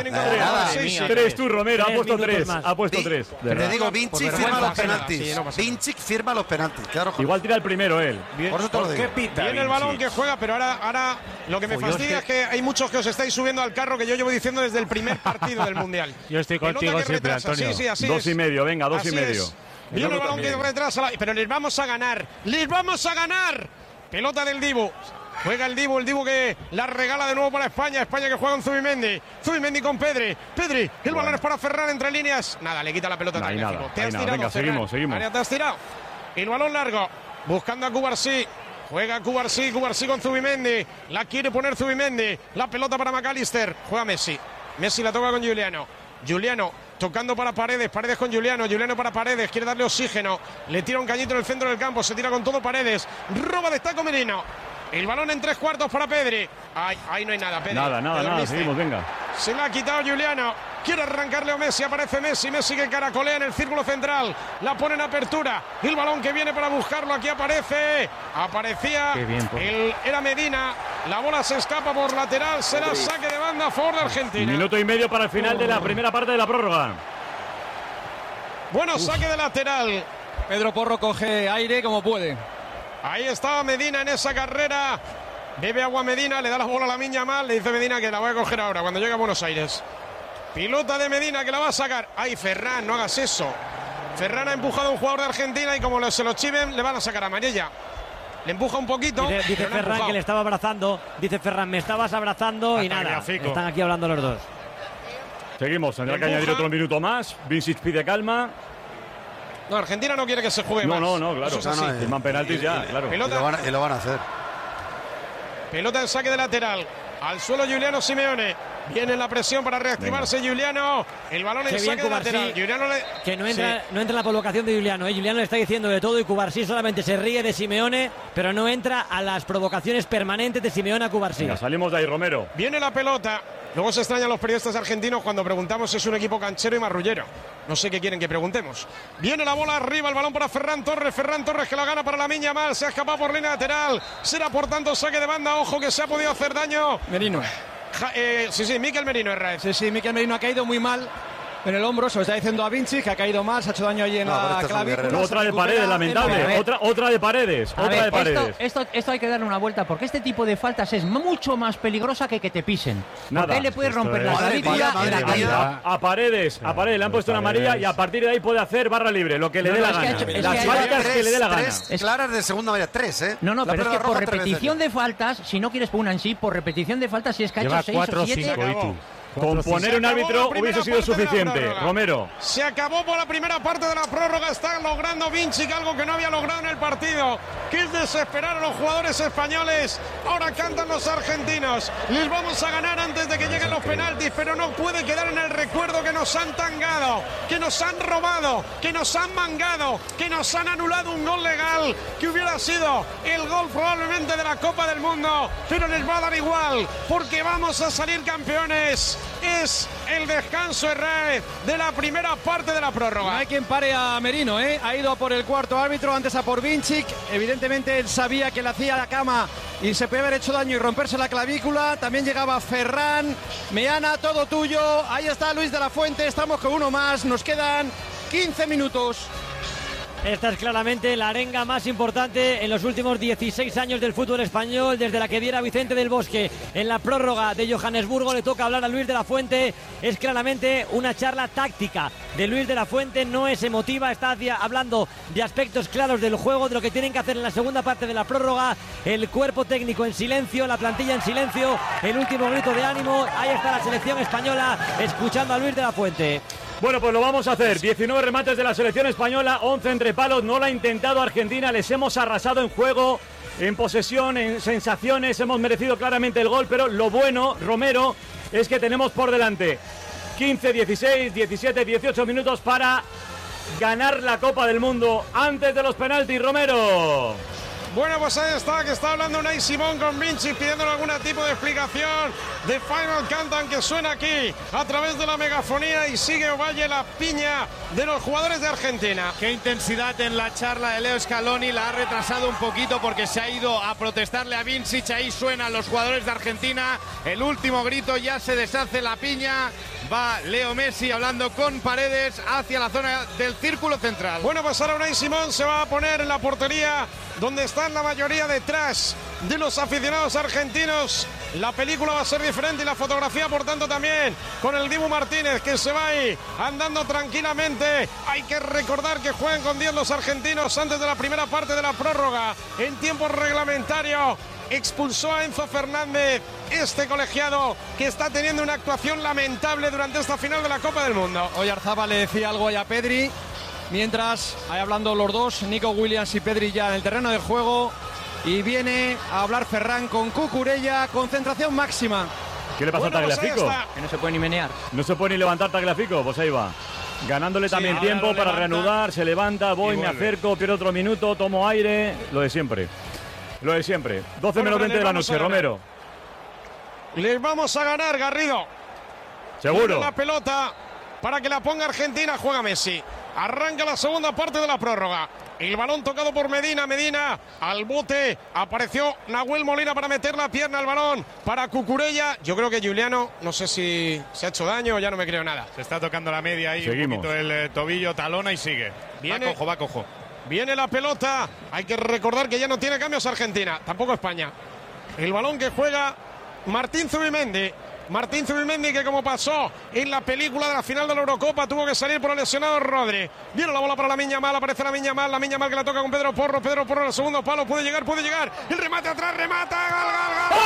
3 tú, Romero. Ha puesto 3. Ha puesto 3. Te digo, Vinci firma los penaltis. Vinci firma los penaltis. Igual tira el primero él. Por eso te lo digo. Viene el balón que juega, pero ahora lo que me fastidia es que hay muchos que os estáis subiendo al carro que yo llevo diciendo desde el primer partido del Mundial. Yo estoy contigo siempre, Antonio. Sí, así 2 y medio, venga, 2 y medio. Viene el balón que retrasa, pero les vamos a ganar. ¡Les vamos a ganar! Pelota del Dibu. Juega el Dibu que la regala de nuevo para España. España que juega con Zubimendi con Pedri. El balón es para Ferran entre líneas. Nada, le quita la pelota a Tagliafico. Te has tirado, venga, seguimos. María, te has tirado. El balón largo. Buscando a Cubarsí. Juega Cubarsí con Zubimendi. La quiere poner Zubimendi. La pelota para McAllister. Juega Messi. Messi la toca con Giuliano. Tocando para Paredes con Giuliano para Paredes, quiere darle oxígeno, le tira un cañito en el centro del campo, se tira con todo Paredes, roba de Taco Merino, el balón en 3/4 para Pedri, ahí no hay nada, Pedri. Nada, seguimos, venga. Se la ha quitado Giuliano, quiere arrancarle a Messi, aparece Messi que caracolea en el círculo central, la pone en apertura, el balón que viene para buscarlo, aquí aparecía, era Medina, la bola se escapa por lateral, será saque de banda a favor de Argentina. Minuto y medio para el final de la primera parte de la prórroga. Bueno, saque de lateral. Pedro Porro coge aire como puede. Ahí estaba Medina en esa carrera. Bebe agua Medina, le da la bola a Lamine Yamal, le dice Medina que la voy a coger ahora cuando llegue a Buenos Aires. Pilota de Medina que la va a sacar. ¡Ay, Ferran, no hagas eso! Ferran ha empujado a un jugador de Argentina y como se lo chiven, le van a sacar a amarilla. Le empuja un poquito. Dice Ferran que le estaba abrazando. Dice Ferran, me estabas abrazando y nada. Están aquí hablando los dos. Seguimos, tendrá que añadir otro minuto más. Vincic pide calma. No, Argentina no quiere que se juegue más. No, claro. Firman penaltis ya, claro. Pelota, y lo van a hacer. Pelota en saque de lateral. Al suelo Giuliano Simeone. Viene la presión para reactivarse Giuliano. El balón en saque de lateral. Que no entra en la provocación de Giuliano. Giuliano le está diciendo de todo y Cubarsí solamente se ríe de Simeone, pero no entra a las provocaciones permanentes de Simeone a Cubarsí. Salimos de ahí, Romero. Viene la pelota. Luego se extrañan los periodistas argentinos cuando preguntamos si es un equipo canchero y marrullero. No sé qué quieren que preguntemos. Viene la bola arriba, el balón para Ferran Torres que la gana para Lamine Yamal. Se ha escapado por línea lateral. Será por tanto saque de banda. Ojo que se ha podido hacer daño. Merino. Mikel Merino es Raed. Sí, Mikel Merino ha caído muy mal en el hombro, se lo está diciendo a Vinci, que ha caído mal, se ha hecho daño allí en la clavícula. Otra de Paredes, lamentable. Otra de Paredes. Esto hay que darle una vuelta, porque este tipo de faltas es mucho más peligrosa que te pisen. Porque él le puede romper la clavícula en la cabeza. A Paredes le han puesto una amarilla y a partir de ahí puede hacer barra libre, lo que le dé la gana. Las faltas que le dé la gana. Es claras de segunda amarilla, 3, ¿eh? No, pero es que por repetición de faltas, si no quieres por una en sí, por repetición de faltas, si es que ha hecho 6 o 7... Con poner un árbitro hubiese sido suficiente, Romero. Se acabó por la primera parte de la prórroga. Está logrando Vinci algo que no había logrado en el partido, que es desesperar a los jugadores españoles. Ahora cantan los argentinos. Les vamos a ganar antes de que lleguen los penaltis, pero no puede quedar en el recuerdo que nos han tangado, que nos han robado, que nos han mangado, que nos han anulado un gol legal, que hubiera sido el gol probablemente de la Copa del Mundo, pero les va a dar igual, porque vamos a salir campeones. Es el descanso de la primera parte de la prórroga. No hay quien pare a Merino, ¿eh? Ha ido a por el cuarto árbitro, antes a por Vincic. Evidentemente él sabía que le hacía la cama y se puede haber hecho daño y romperse la clavícula. También llegaba Ferran. Meana, todo tuyo. Ahí está Luis de la Fuente. Estamos con uno más. Nos quedan 15 minutos. Esta es claramente la arenga más importante en los últimos 16 años del fútbol español, desde la que diera Vicente del Bosque en la prórroga de Johannesburgo. Le toca hablar a Luis de la Fuente. Es claramente una charla táctica de Luis de la Fuente, no es emotiva, está hablando de aspectos claros del juego, de lo que tienen que hacer en la segunda parte de la prórroga. El cuerpo técnico en silencio, la plantilla en silencio, el último grito de ánimo. Ahí está la selección española escuchando a Luis de la Fuente. Bueno, pues lo vamos a hacer. 19 remates de la selección española, 11 entre palos. No lo ha intentado Argentina. Les hemos arrasado en juego, en posesión, en sensaciones. Hemos merecido claramente el gol, pero lo bueno, Romero, es que tenemos por delante 15, 16, 17, 18 minutos para ganar la Copa del Mundo antes de los penaltis, Romero. Bueno, pues ahí está, que está hablando Unai Simón con Vinci, pidiéndole algún tipo de explicación de Final Countdown que suena aquí a través de la megafonía, y sigue Ovalle la piña de los jugadores de Argentina. Qué intensidad en la charla de Leo Scaloni, la ha retrasado un poquito porque se ha ido a protestarle a Vincic. Ahí suenan los jugadores de Argentina, el último grito, ya se deshace la piña. Va Leo Messi hablando con Paredes hacia la zona del círculo central. Bueno, pues ahora Unai Simón se va a poner en la portería, donde están la mayoría detrás de los aficionados argentinos. La película va a ser diferente y la fotografía, por tanto, también, con el Dibu Martínez, que se va ahí andando tranquilamente. Hay que recordar que juegan con 10 los argentinos antes de la primera parte de la prórroga. En tiempo reglamentario expulsó a Enzo Fernández, este colegiado que está teniendo una actuación lamentable durante esta final de la Copa del Mundo. Hoy Arzaba le decía algo a Pedri, mientras, ahí hablando los dos, Nico Williams y Pedri ya en el terreno de juego, y viene a hablar Ferran con Cucurella, concentración máxima. ¿Qué le pasa a Tagliafico? Que no se puede ni menear. No se puede ni levantar Tagliafico, pues ahí va. Ganándole también tiempo para reanudar, se levanta, voy, me acerco, pierdo otro minuto, tomo aire, lo de siempre. Lo de siempre. 12 menos 20 de la noche, Romero. Les vamos a ganar, Garrido. Seguro. La pelota para que la ponga Argentina, juega Messi. Arranca la segunda parte de la prórroga. El balón tocado por Medina. Medina al bote. Apareció Nahuel Molina para meter la pierna al balón para Cucurella. Yo creo que Giuliano, no sé si se ha hecho daño o ya no me creo nada. Se está tocando la media ahí. Seguimos. Un poquito el tobillo, talona y sigue. Viene, va cojo. Viene la pelota. Hay que recordar que ya no tiene cambios Argentina. Tampoco España. El balón que juega Martín Zubimendi. Martín Zubimendi, que como pasó en la película de la final de la Eurocopa, tuvo que salir por el lesionado Rodri. Viene la bola para Lamine Yamal, aparece Lamine Yamal que la toca con Pedro Porro en el segundo palo, puede llegar. El remate atrás, remata, gol.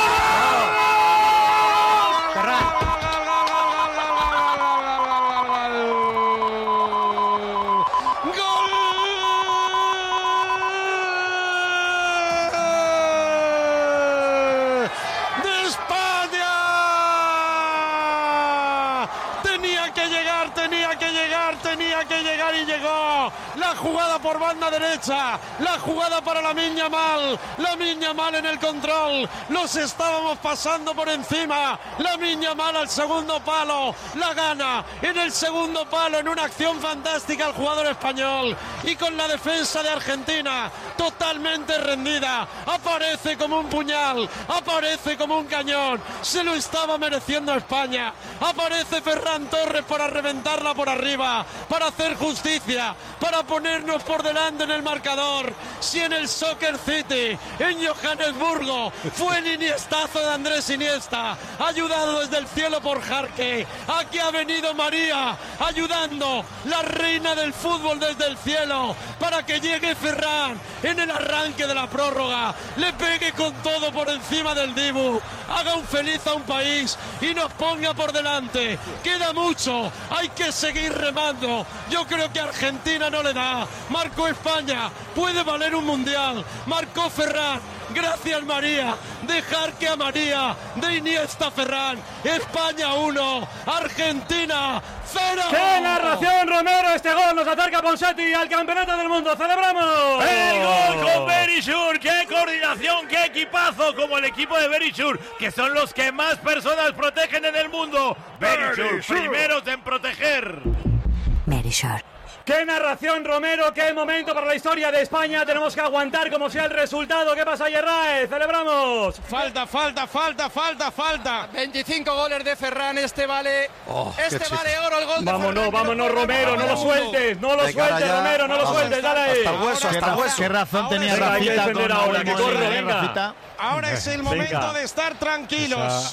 Tenía que llegar y llegó. La jugada por banda derecha, la jugada para Lamine Yamal en el control. Los estábamos pasando por encima. Lamine Yamal al segundo palo, la gana en el segundo palo, en una acción fantástica el jugador español, y con la defensa de Argentina totalmente rendida. Aparece como un puñal, aparece como un cañón. Se lo estaba mereciendo España. Aparece Ferran Torres para reventarla por arriba, para hacer justicia, para ponernos por delante en el marcador. Si en el Soccer City, en Johannesburgo, fue el iniestazo de Andrés Iniesta, ayudado desde el cielo por Jarque, aquí ha venido María, ayudando, la reina del fútbol desde el cielo, para que llegue Ferran en el arranque de la prórroga, le pegue con todo por encima del Dibu, haga un feliz a un país y nos ponga por delante. Queda mucho, hay que seguir remando. Yo creo que Argentina no le da. Marcó España, puede valer un mundial. Marcó Ferran, gracias María. Dejar que a María, de Iniesta Ferran. España 1, Argentina 0. ¡Qué narración, Romero! Este gol nos acerca Ponsati al campeonato del mundo. ¡Celebramos! ¡El gol con Verisur! ¡Qué coordinación, qué equipazo! Como el equipo de Verisur, que son los que más personas protegen en el mundo. Verisur, primeros en proteger. Verisur. ¡Qué narración, Romero! ¡Qué momento para la historia de España! Tenemos que aguantar como sea el resultado. ¿Qué pasa, Yerraez? ¡Celebramos! Falta. 25 goles de Ferran, este vale oro el gol de Ferran. Vámonos, Romero, no lo sueltes, Romero, no lo sueltes, dale ahí. Hasta el hueso. ¿Qué razón tenía Rafita con ahora, que corre, venga. Ahora es el momento de estar tranquilos.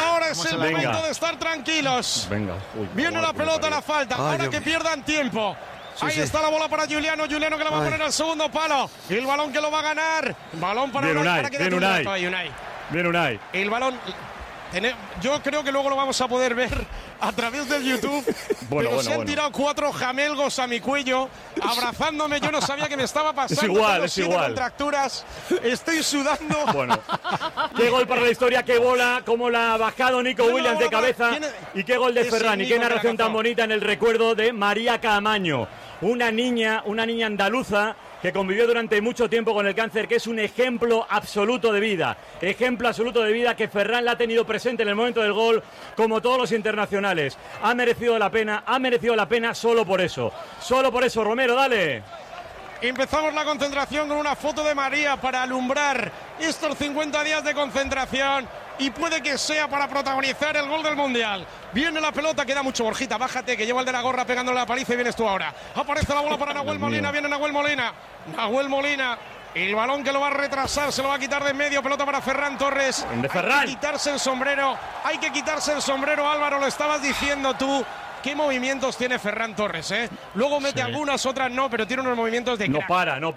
Venga. Viene la pelota, la falta. Ahora que pierdan tiempo. Ahí está la bola para Juliano que la va a poner al segundo palo. El balón que lo va a ganar. Balón para Unai. Bien Unai. El balón. Yo creo que luego lo vamos a poder ver a través del YouTube. Pero se han tirado 4 jamelgos a mi cuello, abrazándome. Yo no sabía que me estaba pasando. Es igual. Contracturas. Estoy sudando. Bueno. Qué gol para la historia, qué bola, cómo la ha bajado Nico Williams de cabeza. Y qué gol de Ferran. Y qué narración tan bonita en el recuerdo de María Caamaño. Una niña andaluza que convivió durante mucho tiempo con el cáncer, que es un ejemplo absoluto de vida que Ferran la ha tenido presente en el momento del gol, como todos los internacionales. Ha merecido la pena solo por eso, Romero, dale. Empezamos la concentración con una foto de María para alumbrar estos 50 días de concentración y puede que sea para protagonizar el gol del Mundial. Viene la pelota, queda mucho, Borjita, bájate, que lleva el de la gorra pegándole la paliza y vienes tú ahora. Aparece la bola para Nahuel Molina, viene Nahuel Molina. El balón que lo va a retrasar, se lo va a quitar de en medio, pelota para Ferran Torres. Hay que quitarse el sombrero, Álvaro, lo estabas diciendo tú. ¿Qué movimientos tiene Ferran Torres, Luego mete algunas, otras no, pero tiene unos movimientos de crack. No para.